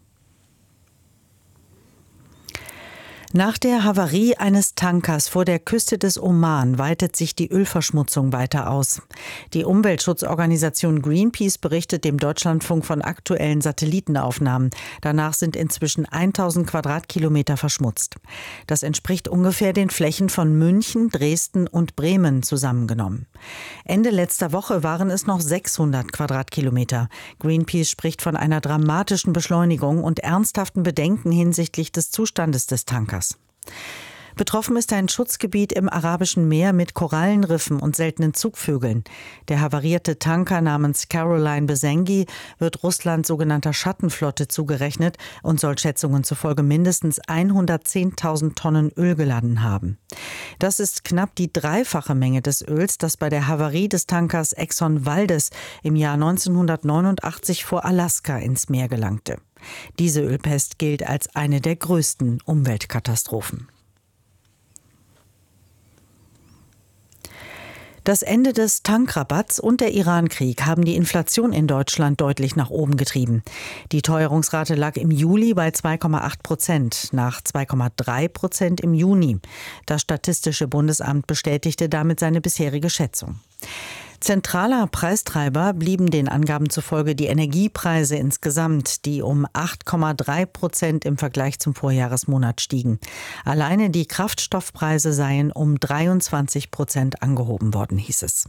Nach der Havarie eines Tankers vor der Küste des Oman weitet sich die Ölverschmutzung weiter aus. Die Umweltschutzorganisation Greenpeace berichtet dem Deutschlandfunk von aktuellen Satellitenaufnahmen. Danach sind inzwischen tausend Quadratkilometer verschmutzt. Das entspricht ungefähr den Flächen von München, Dresden und Bremen zusammengenommen. Ende letzter Woche waren es noch sechshundert Quadratkilometer. Greenpeace spricht von einer dramatischen Beschleunigung und ernsthaften Bedenken hinsichtlich des Zustandes des Tankers. Betroffen ist ein Schutzgebiet im Arabischen Meer mit Korallenriffen und seltenen Zugvögeln. Der havarierte Tanker namens Caroline Besengi wird Russlands sogenannter Schattenflotte zugerechnet und soll Schätzungen zufolge mindestens hundertzehntausend Tonnen Öl geladen haben. Das ist knapp die dreifache Menge des Öls, das bei der Havarie des Tankers Exxon Valdez im Jahr neunzehnhundertneunundachtzig vor Alaska ins Meer gelangte. Diese Ölpest gilt als eine der größten Umweltkatastrophen. Das Ende des Tankrabatts und der Irankrieg haben die Inflation in Deutschland deutlich nach oben getrieben. Die Teuerungsrate lag im Juli bei zwei Komma acht Prozent, nach zwei Komma drei Prozent im Juni. Das Statistische Bundesamt bestätigte damit seine bisherige Schätzung. Zentraler Preistreiber blieben den Angaben zufolge die Energiepreise insgesamt, die um acht Komma drei Prozent im Vergleich zum Vorjahresmonat stiegen. Alleine die Kraftstoffpreise seien um dreiundzwanzig Prozent angehoben worden, hieß es.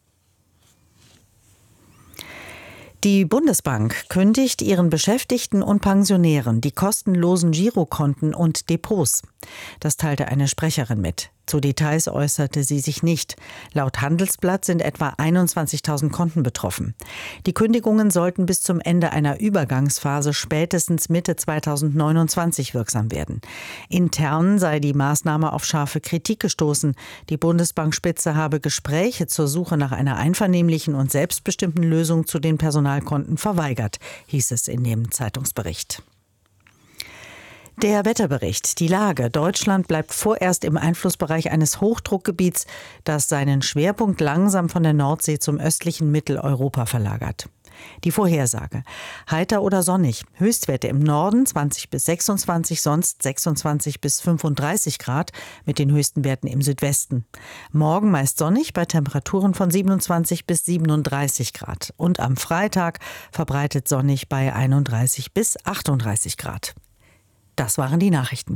Die Bundesbank kündigt ihren Beschäftigten und Pensionären die kostenlosen Girokonten und Depots. Das teilte eine Sprecherin mit. Zu Details äußerte sie sich nicht. Laut Handelsblatt sind etwa einundzwanzigtausend Konten betroffen. Die Kündigungen sollten bis zum Ende einer Übergangsphase spätestens Mitte zweitausendneunundzwanzig wirksam werden. Intern sei die Maßnahme auf scharfe Kritik gestoßen. Die Bundesbankspitze habe Gespräche zur Suche nach einer einvernehmlichen und selbstbestimmten Lösung zu den Personalkonten verweigert, hieß es in dem Zeitungsbericht. Der Wetterbericht. Die Lage. Deutschland bleibt vorerst im Einflussbereich eines Hochdruckgebiets, das seinen Schwerpunkt langsam von der Nordsee zum östlichen Mitteleuropa verlagert. Die Vorhersage. Heiter oder sonnig. Höchstwerte im Norden zwanzig bis sechsundzwanzig, sonst sechsundzwanzig bis fünfunddreißig Grad mit den höchsten Werten im Südwesten. Morgen meist sonnig bei Temperaturen von siebenundzwanzig bis siebenunddreißig Grad. Und am Freitag verbreitet sonnig bei einunddreißig bis achtunddreißig Grad. Das waren die Nachrichten.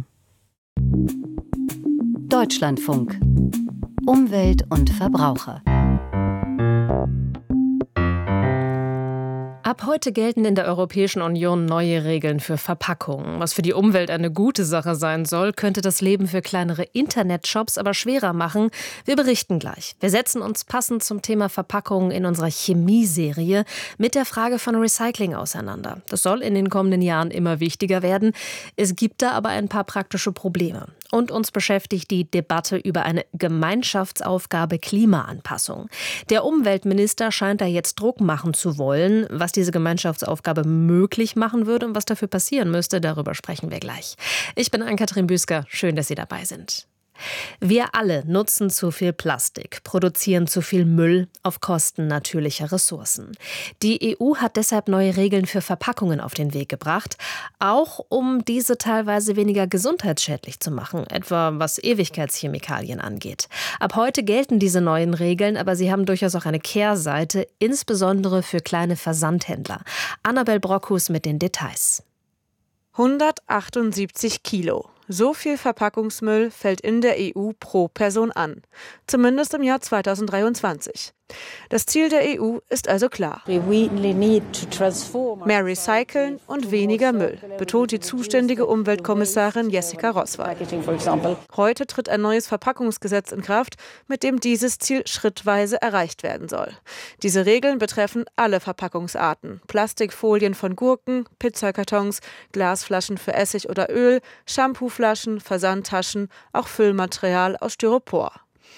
Deutschlandfunk. Umwelt und Verbraucher. Ab heute gelten in der Europäischen Union neue Regeln für Verpackungen. Was für die Umwelt eine gute Sache sein soll, könnte das Leben für kleinere Internetshops aber schwerer machen. Wir berichten gleich. Wir setzen uns passend zum Thema Verpackungen in unserer Chemieserie mit der Frage von Recycling auseinander. Das soll in den kommenden Jahren immer wichtiger werden. Es gibt da aber ein paar praktische Probleme. Und uns beschäftigt die Debatte über eine Gemeinschaftsaufgabe Klimaanpassung. Der Umweltminister scheint da jetzt Druck machen zu wollen. Was diese Gemeinschaftsaufgabe möglich machen würde und was dafür passieren müsste, darüber sprechen wir gleich. Ich bin Ann-Kathrin Büsker. Schön, dass Sie dabei sind. Wir alle nutzen zu viel Plastik, produzieren zu viel Müll auf Kosten natürlicher Ressourcen. Die E U hat deshalb neue Regeln für Verpackungen auf den Weg gebracht, auch um diese teilweise weniger gesundheitsschädlich zu machen, etwa was Ewigkeitschemikalien angeht. Ab heute gelten diese neuen Regeln, aber sie haben durchaus auch eine Kehrseite, insbesondere für kleine Versandhändler. Annabel Brockhus mit den Details. hundertachtundsiebzig Kilo. So viel Verpackungsmüll fällt in der E U pro Person an. Zumindest im Jahr zweitausenddreiundzwanzig. Das Ziel der E U ist also klar. Mehr recyceln und weniger Müll, betont die zuständige Umweltkommissarin Jessica Roswall. Heute tritt ein neues Verpackungsgesetz in Kraft, mit dem dieses Ziel schrittweise erreicht werden soll. Diese Regeln betreffen alle Verpackungsarten. Plastikfolien von Gurken, Pizzakartons, Glasflaschen für Essig oder Öl, Shampooflaschen, Versandtaschen, auch Füllmaterial aus Styropor.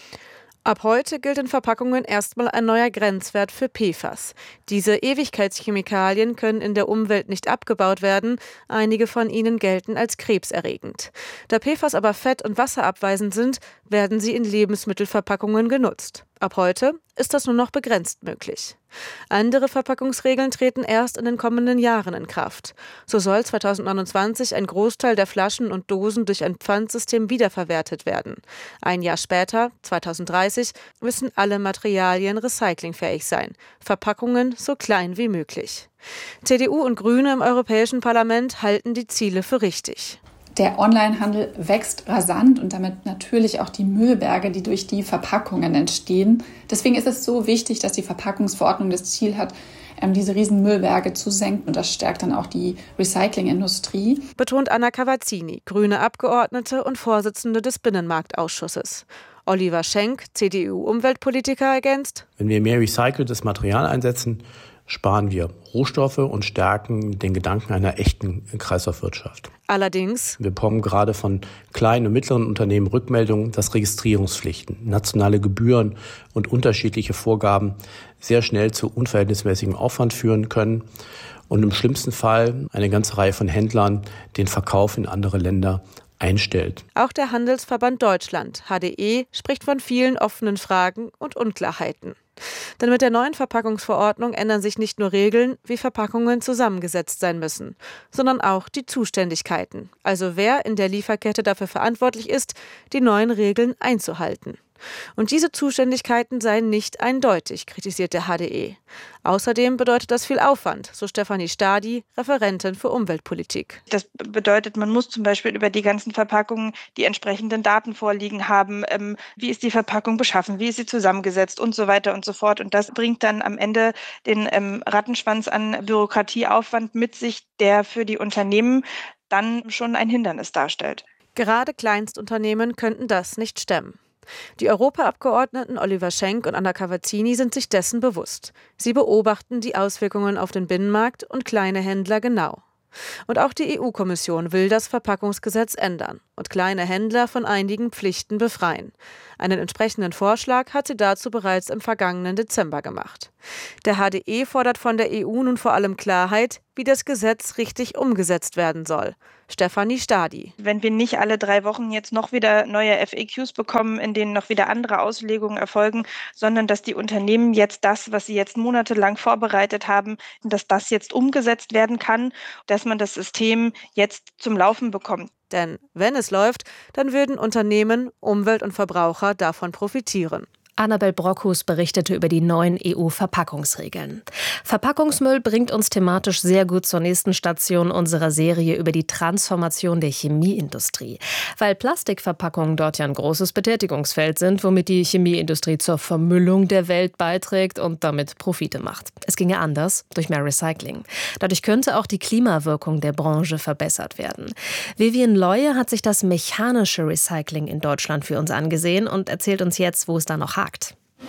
Ab heute gilt in Verpackungen erstmal ein neuer Grenzwert für P F A S. Diese Ewigkeitschemikalien können in der Umwelt nicht abgebaut werden. Einige von ihnen gelten als krebserregend. Da P F A S aber fett- und wasserabweisend sind, werden sie in Lebensmittelverpackungen genutzt. Ab heute ist das nur noch begrenzt möglich. Andere Verpackungsregeln treten erst in den kommenden Jahren in Kraft. So soll zweitausendneunundzwanzig ein Großteil der Flaschen und Dosen durch ein Pfandsystem wiederverwertet werden. Ein Jahr später, zweitausenddreißig, müssen alle Materialien recyclingfähig sein. Verpackungen so klein wie möglich. C D U und Grüne im Europäischen Parlament halten die Ziele für richtig. Der Onlinehandel wächst rasant und damit natürlich auch die Müllberge, die durch die Verpackungen entstehen. Deswegen ist es so wichtig, dass die Verpackungsverordnung das Ziel hat, diese riesen Müllberge zu senken. Und das stärkt dann auch die Recyclingindustrie. Betont Anna Cavazzini, grüne Abgeordnete und Vorsitzende des Binnenmarktausschusses. Oliver Schenk, C D U-Umweltpolitiker, ergänzt: Wenn wir mehr recyceltes Material einsetzen, sparen wir Rohstoffe und stärken den Gedanken einer echten Kreislaufwirtschaft. Allerdings: Wir bekommen gerade von kleinen und mittleren Unternehmen Rückmeldungen, dass Registrierungspflichten, nationale Gebühren und unterschiedliche Vorgaben sehr schnell zu unverhältnismäßigem Aufwand führen können und im schlimmsten Fall eine ganze Reihe von Händlern den Verkauf in andere Länder einstellt. Auch der Handelsverband Deutschland, H D E, spricht von vielen offenen Fragen und Unklarheiten. Denn mit der neuen Verpackungsverordnung ändern sich nicht nur Regeln, wie Verpackungen zusammengesetzt sein müssen, sondern auch die Zuständigkeiten, also wer in der Lieferkette dafür verantwortlich ist, die neuen Regeln einzuhalten. Und diese Zuständigkeiten seien nicht eindeutig, kritisiert der H D E. Außerdem bedeutet das viel Aufwand, so Stefanie Stadi, Referentin für Umweltpolitik. Das bedeutet, man muss zum Beispiel über die ganzen Verpackungen die entsprechenden Daten vorliegen haben. Ähm, wie ist die Verpackung beschaffen? Wie ist sie zusammengesetzt? Und so weiter und so fort. Und das bringt dann am Ende den ähm, Rattenschwanz an Bürokratieaufwand mit sich, der für die Unternehmen dann schon ein Hindernis darstellt. Gerade Kleinstunternehmen könnten das nicht stemmen. Die Europaabgeordneten Oliver Schenk und Anna Cavazzini sind sich dessen bewusst. Sie beobachten die Auswirkungen auf den Binnenmarkt und kleine Händler genau. Und auch die E U-Kommission will das Verpackungsgesetz ändern und kleine Händler von einigen Pflichten befreien. Einen entsprechenden Vorschlag hat sie dazu bereits im vergangenen Dezember gemacht. Der H D E fordert von der E U nun vor allem Klarheit, wie das Gesetz richtig umgesetzt werden soll. Stefanie Stadi. Wenn wir nicht alle drei Wochen jetzt noch wieder neue F A Qs bekommen, in denen noch wieder andere Auslegungen erfolgen, sondern dass die Unternehmen jetzt das, was sie jetzt monatelang vorbereitet haben, dass das jetzt umgesetzt werden kann, dass man das System jetzt zum Laufen bekommt. Denn wenn es läuft, dann würden Unternehmen, Umwelt und Verbraucher davon profitieren. Annabel Brockhus berichtete über die neuen E U-Verpackungsregeln. Verpackungsmüll bringt uns thematisch sehr gut zur nächsten Station unserer Serie über die Transformation der Chemieindustrie. Weil Plastikverpackungen dort ja ein großes Betätigungsfeld sind, womit die Chemieindustrie zur Vermüllung der Welt beiträgt und damit Profite macht. Es ginge anders, durch mehr Recycling. Dadurch könnte auch die Klimawirkung der Branche verbessert werden. Vivian Leue hat sich das mechanische Recycling in Deutschland für uns angesehen und erzählt uns jetzt, wo es da noch hakt.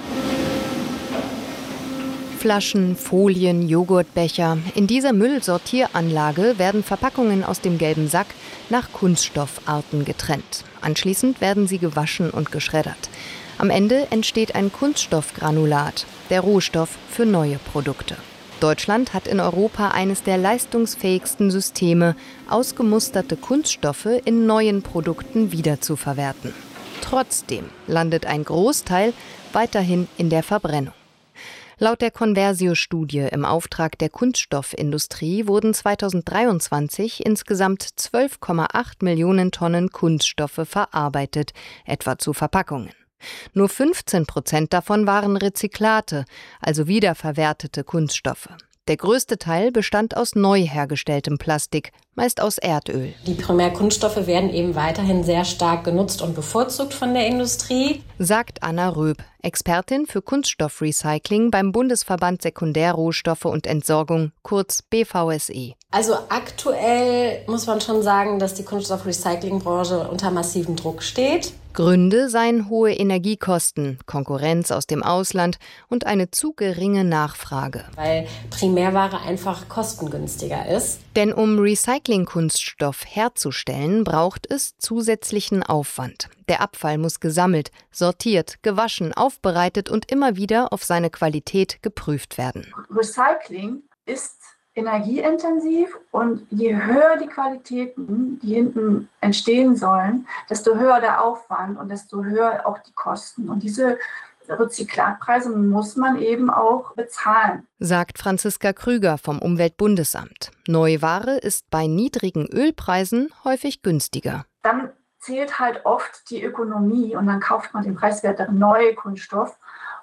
Flaschen, Folien, Joghurtbecher. In dieser Müllsortieranlage werden Verpackungen aus dem gelben Sack nach Kunststoffarten getrennt. Anschließend werden sie gewaschen und geschreddert. Am Ende entsteht ein Kunststoffgranulat, der Rohstoff für neue Produkte. Deutschland hat in Europa eines der leistungsfähigsten Systeme, ausgemusterte Kunststoffe in neuen Produkten wiederzuverwerten. Trotzdem landet ein Großteil weiterhin in der Verbrennung. Laut der Conversio-Studie im Auftrag der Kunststoffindustrie wurden zweitausenddreiundzwanzig insgesamt zwölf Komma acht Millionen Tonnen Kunststoffe verarbeitet, etwa zu Verpackungen. Nur fünfzehn Prozent davon waren Rezyklate, also wiederverwertete Kunststoffe. Der größte Teil bestand aus neu hergestelltem Plastik, meist aus Erdöl. Die Primärkunststoffe werden eben weiterhin sehr stark genutzt und bevorzugt von der Industrie, sagt Anna Röb, Expertin für Kunststoffrecycling beim Bundesverband Sekundärrohstoffe und Entsorgung, kurz B V S E. Also aktuell muss man schon sagen, dass die Kunststoffrecyclingbranche unter massivem Druck steht. Gründe seien hohe Energiekosten, Konkurrenz aus dem Ausland und eine zu geringe Nachfrage. Weil Primärware einfach kostengünstiger ist. Denn um Recyclingkunststoff herzustellen, braucht es zusätzlichen Aufwand. Der Abfall muss gesammelt, sortiert, gewaschen, aufbereitet und immer wieder auf seine Qualität geprüft werden. Recycling ist energieintensiv und je höher die Qualitäten, die hinten entstehen sollen, desto höher der Aufwand und desto höher auch die Kosten. Und diese Rezyklatpreise muss man eben auch bezahlen, sagt Franziska Krüger vom Umweltbundesamt. Neuware ist bei niedrigen Ölpreisen häufig günstiger. Dann zählt halt oft die Ökonomie und dann kauft man den preiswerteren neuen Kunststoff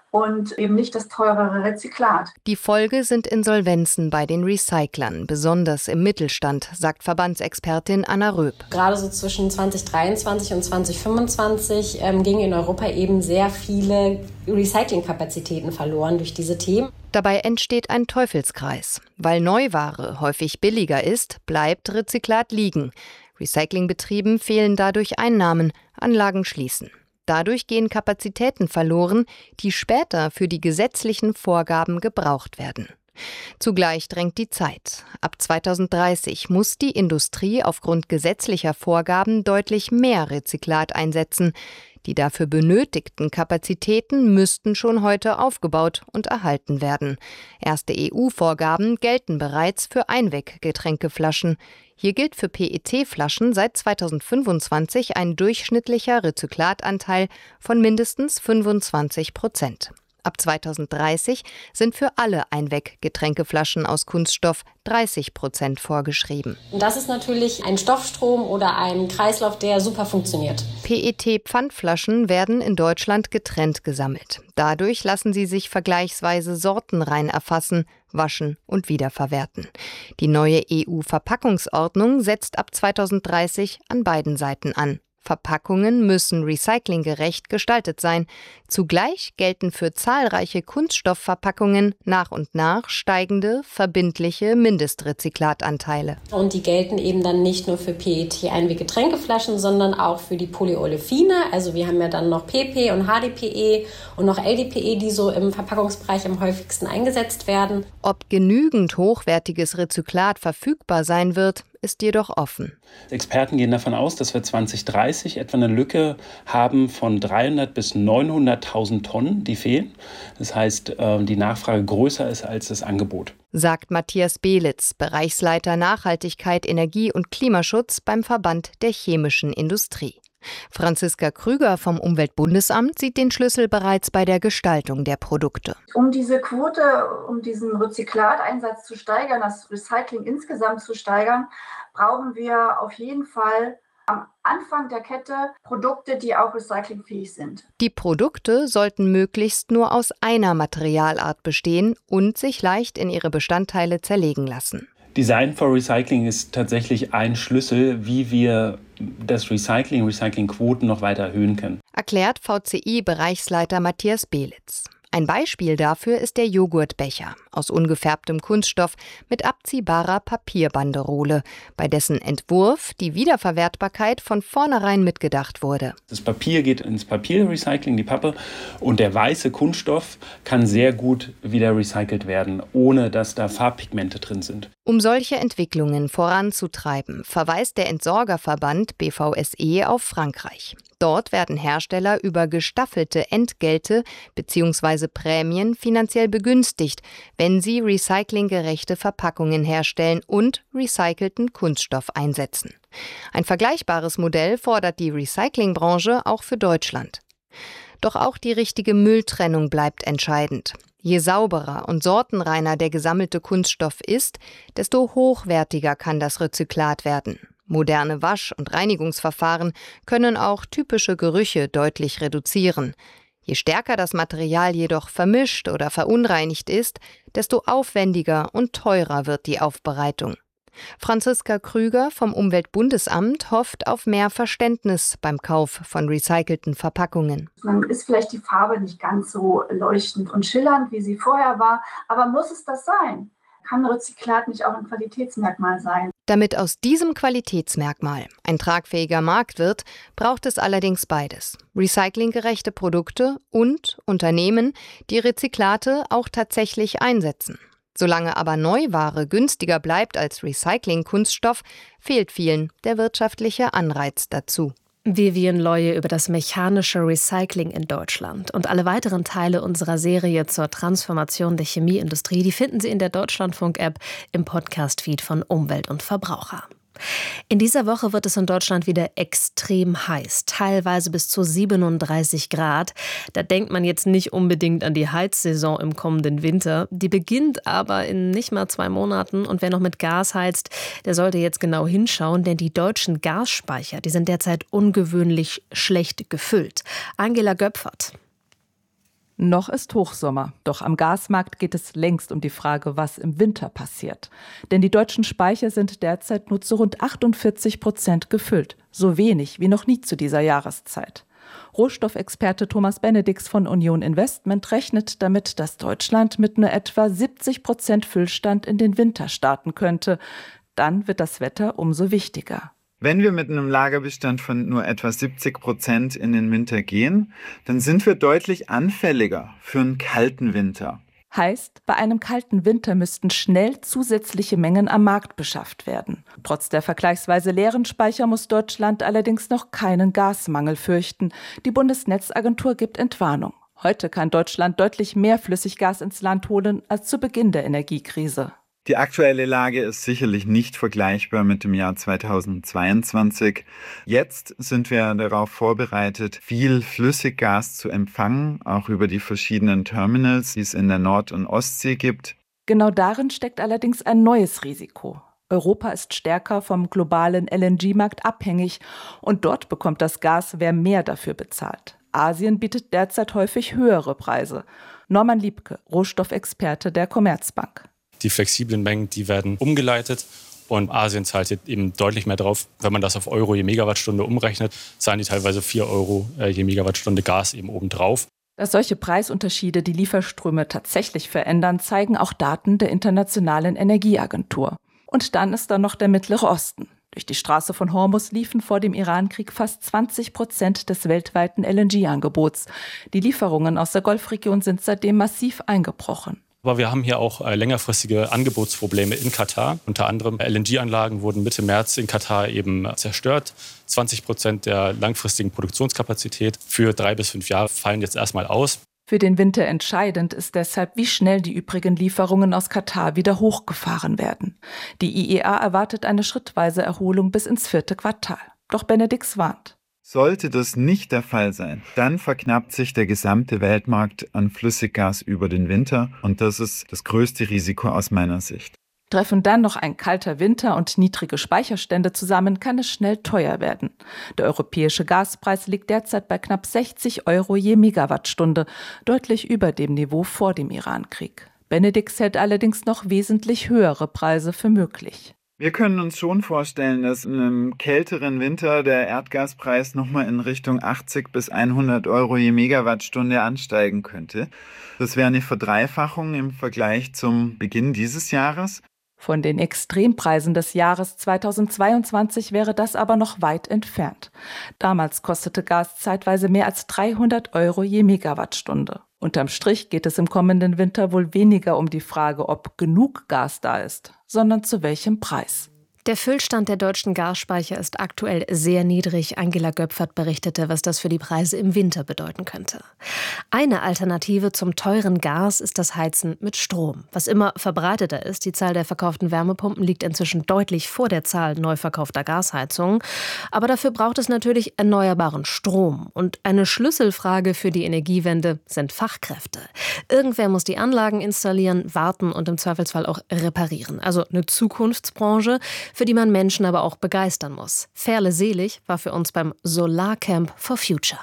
und eben nicht das teurere Rezyklat. Die Folge sind Insolvenzen bei den Recyclern, besonders im Mittelstand, sagt Verbandsexpertin Anna Röb. Gerade so zwischen zwanzig dreiundzwanzig und zwanzig fünfundzwanzig ähm, gingen in Europa eben sehr viele Recyclingkapazitäten verloren durch diese Themen. Dabei entsteht ein Teufelskreis. Weil Neuware häufig billiger ist, bleibt Rezyklat liegen. Recyclingbetrieben fehlen dadurch Einnahmen, Anlagen schließen. Dadurch gehen Kapazitäten verloren, die später für die gesetzlichen Vorgaben gebraucht werden. Zugleich drängt die Zeit. Ab zweitausenddreißig muss die Industrie aufgrund gesetzlicher Vorgaben deutlich mehr Rezyklat einsetzen. Die dafür benötigten Kapazitäten müssten schon heute aufgebaut und erhalten werden. Erste E U-Vorgaben gelten bereits für Einweggetränkeflaschen. Hier gilt für P E T-Flaschen seit zweitausendfünfundzwanzig ein durchschnittlicher Rezyklatanteil von mindestens fünfundzwanzig Prozent. Ab zweitausenddreißig sind für alle Einweggetränkeflaschen aus Kunststoff dreißig Prozent vorgeschrieben. Und das ist natürlich ein Stoffstrom oder ein Kreislauf, der super funktioniert. P E T-Pfandflaschen werden in Deutschland getrennt gesammelt. Dadurch lassen sie sich vergleichsweise sortenrein erfassen, waschen und wiederverwerten. Die neue E U-Verpackungsordnung setzt ab zweitausenddreißig an beiden Seiten an. Verpackungen müssen recyclinggerecht gestaltet sein. Zugleich gelten für zahlreiche Kunststoffverpackungen nach und nach steigende, verbindliche Mindestrezyklatanteile. Und die gelten eben dann nicht nur für P E T-Einweggetränkeflaschen, sondern auch für die Polyolefine. Also wir haben ja dann noch P P und H D P E und noch L D P E, die so im Verpackungsbereich am häufigsten eingesetzt werden. Ob genügend hochwertiges Rezyklat verfügbar sein wird, ist jedoch offen. Experten gehen davon aus, dass wir zwanzig dreißig etwa eine Lücke haben von dreihundert bis neunhunderttausend Tonnen, die fehlen. Das heißt, die Nachfrage größer ist als das Angebot. Sagt Matthias Belitz, Bereichsleiter Nachhaltigkeit, Energie und Klimaschutz beim Verband der chemischen Industrie. Franziska Krüger vom Umweltbundesamt sieht den Schlüssel bereits bei der Gestaltung der Produkte. Um diese Quote, um diesen Rezyklateinsatz zu steigern, das Recycling insgesamt zu steigern, brauchen wir auf jeden Fall am Anfang der Kette Produkte, die auch recyclingfähig sind. Die Produkte sollten möglichst nur aus einer Materialart bestehen und sich leicht in ihre Bestandteile zerlegen lassen. Design for Recycling ist tatsächlich ein Schlüssel, wie wir das Recycling, Recyclingquoten noch weiter erhöhen können. Erklärt V C I-Bereichsleiter Matthias Belitz. Ein Beispiel dafür ist der Joghurtbecher aus ungefärbtem Kunststoff mit abziehbarer Papierbanderole, bei dessen Entwurf die Wiederverwertbarkeit von vornherein mitgedacht wurde. Das Papier geht ins Papierrecycling, die Pappe, und der weiße Kunststoff kann sehr gut wieder recycelt werden, ohne dass da Farbpigmente drin sind. Um solche Entwicklungen voranzutreiben, verweist der Entsorgerverband B V S E auf Frankreich. Dort werden Hersteller über gestaffelte Entgelte bzw. Prämien finanziell begünstigt, wenn sie recyclinggerechte Verpackungen herstellen und recycelten Kunststoff einsetzen. Ein vergleichbares Modell fordert die Recyclingbranche auch für Deutschland. Doch auch die richtige Mülltrennung bleibt entscheidend. Je sauberer und sortenreiner der gesammelte Kunststoff ist, desto hochwertiger kann das Rezyklat werden. Moderne Wasch- und Reinigungsverfahren können auch typische Gerüche deutlich reduzieren. Je stärker das Material jedoch vermischt oder verunreinigt ist, desto aufwendiger und teurer wird die Aufbereitung. Franziska Krüger vom Umweltbundesamt hofft auf mehr Verständnis beim Kauf von recycelten Verpackungen. Dann ist vielleicht die Farbe nicht ganz so leuchtend und schillernd, wie sie vorher war, aber muss es das sein? Kann Rezyklat nicht auch ein Qualitätsmerkmal sein? Damit aus diesem Qualitätsmerkmal ein tragfähiger Markt wird, braucht es allerdings beides: recyclinggerechte Produkte und Unternehmen, die Rezyklate auch tatsächlich einsetzen. Solange aber Neuware günstiger bleibt als Recycling-Kunststoff, fehlt vielen der wirtschaftliche Anreiz dazu. Vivian Leue über das mechanische Recycling in Deutschland und alle weiteren Teile unserer Serie zur Transformation der Chemieindustrie, die finden Sie in der Deutschlandfunk-App im Podcast-Feed von Umwelt und Verbraucher. In dieser Woche wird es in Deutschland wieder extrem heiß, teilweise bis zu siebenunddreißig Grad. Da denkt man jetzt nicht unbedingt an die Heizsaison im kommenden Winter. Die beginnt aber in nicht mal zwei Monaten und wer noch mit Gas heizt, der sollte jetzt genau hinschauen, denn die deutschen Gasspeicher, die sind derzeit ungewöhnlich schlecht gefüllt. Angela Göpfert. Noch ist Hochsommer, doch am Gasmarkt geht es längst um die Frage, was im Winter passiert. Denn die deutschen Speicher sind derzeit nur zu rund achtundvierzig Prozent gefüllt, so wenig wie noch nie zu dieser Jahreszeit. Rohstoffexperte Thomas Benedix von Union Investment rechnet damit, dass Deutschland mit nur etwa siebzig Prozent Füllstand in den Winter starten könnte. Dann wird das Wetter umso wichtiger. Wenn wir mit einem Lagerbestand von nur etwa siebzig Prozent in den Winter gehen, dann sind wir deutlich anfälliger für einen kalten Winter. Heißt, bei einem kalten Winter müssten schnell zusätzliche Mengen am Markt beschafft werden. Trotz der vergleichsweise leeren Speicher muss Deutschland allerdings noch keinen Gasmangel fürchten. Die Bundesnetzagentur gibt Entwarnung. Heute kann Deutschland deutlich mehr Flüssiggas ins Land holen als zu Beginn der Energiekrise. Die aktuelle Lage ist sicherlich nicht vergleichbar mit dem Jahr zweitausendzweiundzwanzig. Jetzt sind wir darauf vorbereitet, viel Flüssiggas zu empfangen, auch über die verschiedenen Terminals, die es in der Nord- und Ostsee gibt. Genau darin steckt allerdings ein neues Risiko. Europa ist stärker vom globalen L N G-Markt abhängig und dort bekommt das Gas, wer mehr dafür bezahlt. Asien bietet derzeit häufig höhere Preise. Norman Liebke, Rohstoffexperte der Commerzbank. Die flexiblen Mengen, die werden umgeleitet und Asien zahlt eben deutlich mehr drauf. Wenn man das auf Euro je Megawattstunde umrechnet, zahlen die teilweise vier Euro je Megawattstunde Gas eben obendrauf. Dass solche Preisunterschiede die Lieferströme tatsächlich verändern, zeigen auch Daten der Internationalen Energieagentur. Und dann ist da noch der Mittlere Osten. Durch die Straße von Hormuz liefen vor dem Irankrieg fast zwanzig Prozent des weltweiten L N G-Angebots. Die Lieferungen aus der Golfregion sind seitdem massiv eingebrochen. Aber wir haben hier auch äh, längerfristige Angebotsprobleme in Katar. Unter anderem L N G-Anlagen wurden Mitte März in Katar eben zerstört. zwanzig Prozent der langfristigen Produktionskapazität für drei bis fünf Jahre fallen jetzt erstmal aus. Für den Winter entscheidend ist deshalb, wie schnell die übrigen Lieferungen aus Katar wieder hochgefahren werden. Die I E A erwartet eine schrittweise Erholung bis ins vierte Quartal. Doch Benedix warnt. Sollte das nicht der Fall sein, dann verknappt sich der gesamte Weltmarkt an Flüssiggas über den Winter und das ist das größte Risiko aus meiner Sicht. Treffen dann noch ein kalter Winter und niedrige Speicherstände zusammen, kann es schnell teuer werden. Der europäische Gaspreis liegt derzeit bei knapp sechzig Euro je Megawattstunde, deutlich über dem Niveau vor dem Irankrieg. Benedix hält allerdings noch wesentlich höhere Preise für möglich. Wir können uns schon vorstellen, dass in einem kälteren Winter der Erdgaspreis nochmal in Richtung achtzig bis hundert Euro je Megawattstunde ansteigen könnte. Das wäre eine Verdreifachung im Vergleich zum Beginn dieses Jahres. Von den Extrempreisen des Jahres zweitausendzweiundzwanzig wäre das aber noch weit entfernt. Damals kostete Gas zeitweise mehr als dreihundert Euro je Megawattstunde. Unterm Strich geht es im kommenden Winter wohl weniger um die Frage, ob genug Gas da ist, sondern zu welchem Preis. Der Füllstand der deutschen Gasspeicher ist aktuell sehr niedrig. Angela Göpfert berichtete, was das für die Preise im Winter bedeuten könnte. Eine Alternative zum teuren Gas ist das Heizen mit Strom, was immer verbreiteter ist. Die Zahl der verkauften Wärmepumpen liegt inzwischen deutlich vor der Zahl neu verkaufter Gasheizungen. Aber dafür braucht es natürlich erneuerbaren Strom. Und eine Schlüsselfrage für die Energiewende sind Fachkräfte. Irgendwer muss die Anlagen installieren, warten und im Zweifelsfall auch reparieren. Also eine Zukunftsbranche, für die man Menschen aber auch begeistern muss. Ferle Selig war für uns beim Solarcamp for Future.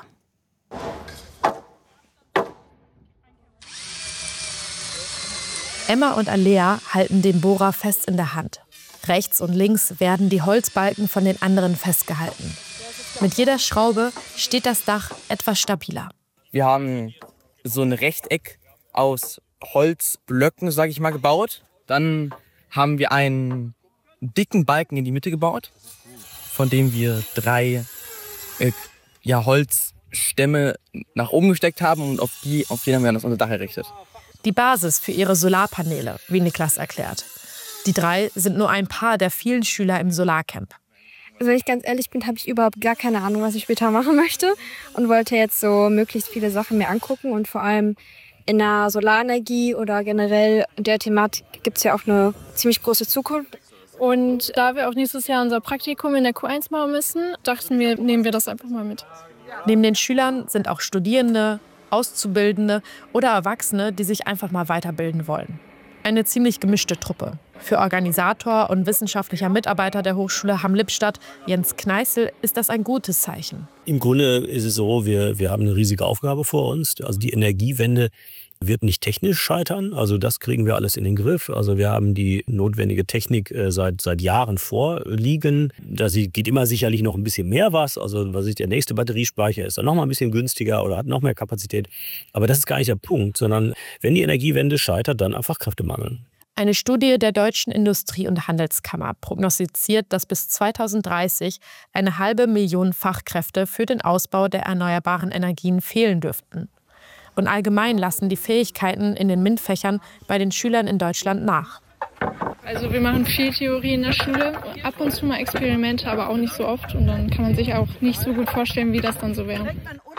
Emma und Alea halten den Bohrer fest in der Hand. Rechts und links werden die Holzbalken von den anderen festgehalten. Mit jeder Schraube steht das Dach etwas stabiler. Wir haben so ein Rechteck aus Holzblöcken, sage ich mal, gebaut. Dann haben wir einen dicken Balken in die Mitte gebaut, von dem wir drei äh, ja, Holzstämme nach oben gesteckt haben und auf die, auf die haben wir dann das unser Dach errichtet. Die Basis für ihre Solarpaneele, wie Niklas erklärt. Die drei sind nur ein paar der vielen Schüler im Solarcamp. Also wenn ich ganz ehrlich bin, habe ich überhaupt gar keine Ahnung, was ich später machen möchte und wollte jetzt so möglichst viele Sachen mir angucken und vor allem in der Solarenergie oder generell in der Thematik gibt es ja auch eine ziemlich große Zukunft. Und da wir auch nächstes Jahr unser Praktikum in der Q eins machen müssen, dachten wir, nehmen wir das einfach mal mit. Neben den Schülern sind auch Studierende, Auszubildende oder Erwachsene, die sich einfach mal weiterbilden wollen. Eine ziemlich gemischte Truppe. Für Organisator und wissenschaftlicher Mitarbeiter der Hochschule Hamm-Lippstadt, Jens Kneißl, ist das ein gutes Zeichen. Im Grunde ist es so, wir, wir haben eine riesige Aufgabe vor uns. Also die Energiewende wird nicht technisch scheitern, also das kriegen wir alles in den Griff. Also wir haben die notwendige Technik äh, seit, seit Jahren vorliegen. Da geht immer sicherlich noch ein bisschen mehr was. Also was ist der nächste Batteriespeicher, ist dann noch mal ein bisschen günstiger oder hat noch mehr Kapazität. Aber das ist gar nicht der Punkt, sondern wenn die Energiewende scheitert, dann einfach Kräftemangel. Eine Studie der Deutschen Industrie- und Handelskammer prognostiziert, dass bis zweitausenddreißig eine halbe Million Fachkräfte für den Ausbau der erneuerbaren Energien fehlen dürften. Und allgemein lassen die Fähigkeiten in den MINT-Fächern bei den Schülern in Deutschland nach. Also wir machen viel Theorie in der Schule, ab und zu mal Experimente, aber auch nicht so oft. Und dann kann man sich auch nicht so gut vorstellen, wie das dann so wäre.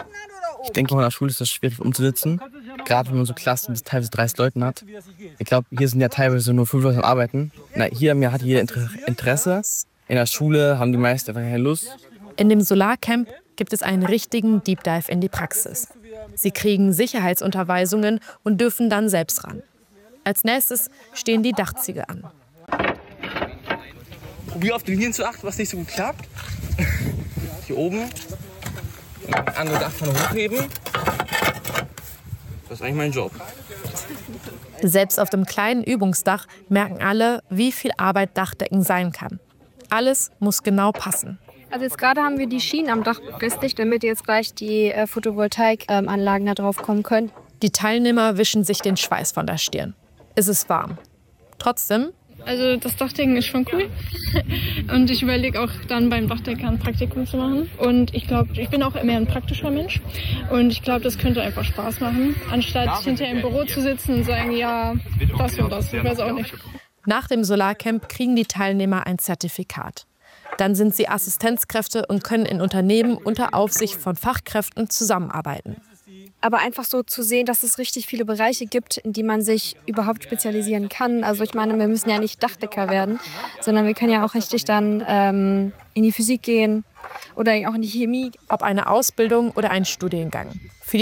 Ich denke, in der Schule ist das schwierig umzusetzen, gerade wenn man so Klassen bis teilweise dreißig Leuten hat. Ich glaube, hier sind ja teilweise nur fünf Leute am Arbeiten. Na, hier hat jeder Interesse. In der Schule haben die meisten einfach keine Lust. In dem Solarcamp gibt es einen richtigen Deep Dive in die Praxis. Sie kriegen Sicherheitsunterweisungen und dürfen dann selbst ran. Als nächstes stehen die Dachziegel an. Probier auf die Linien zu achten, was nicht so gut klappt. Hier oben. Andere Dachpfanne hochheben. Das ist eigentlich mein Job. Selbst auf dem kleinen Übungsdach merken alle, wie viel Arbeit Dachdecken sein kann. Alles muss genau passen. Also jetzt gerade haben wir die Schienen am Dach befestigt, damit jetzt gleich die äh, Photovoltaikanlagen da drauf kommen können. Die Teilnehmer wischen sich den Schweiß von der Stirn. Es ist warm. Trotzdem, Also das Dachdecken ist schon cool und ich überlege auch dann beim Dachdecker ein Praktikum zu machen und ich glaube, ich bin auch mehr ein praktischer Mensch und ich glaube, das könnte einfach Spaß machen, anstatt hinterher im Büro zu sitzen und sagen, ja, das und das, ich weiß auch nicht. Nach dem Solarcamp kriegen die Teilnehmer ein Zertifikat. Dann sind sie Assistenzkräfte und können in Unternehmen unter Aufsicht von Fachkräften zusammenarbeiten. Aber einfach so zu sehen, dass es richtig viele Bereiche gibt, in die man sich überhaupt spezialisieren kann. Also ich meine, wir müssen ja nicht Dachdecker werden, sondern wir können ja auch richtig dann ähm, in die Physik gehen oder auch in die Chemie. Ob eine Ausbildung oder ein Studiengang. Für die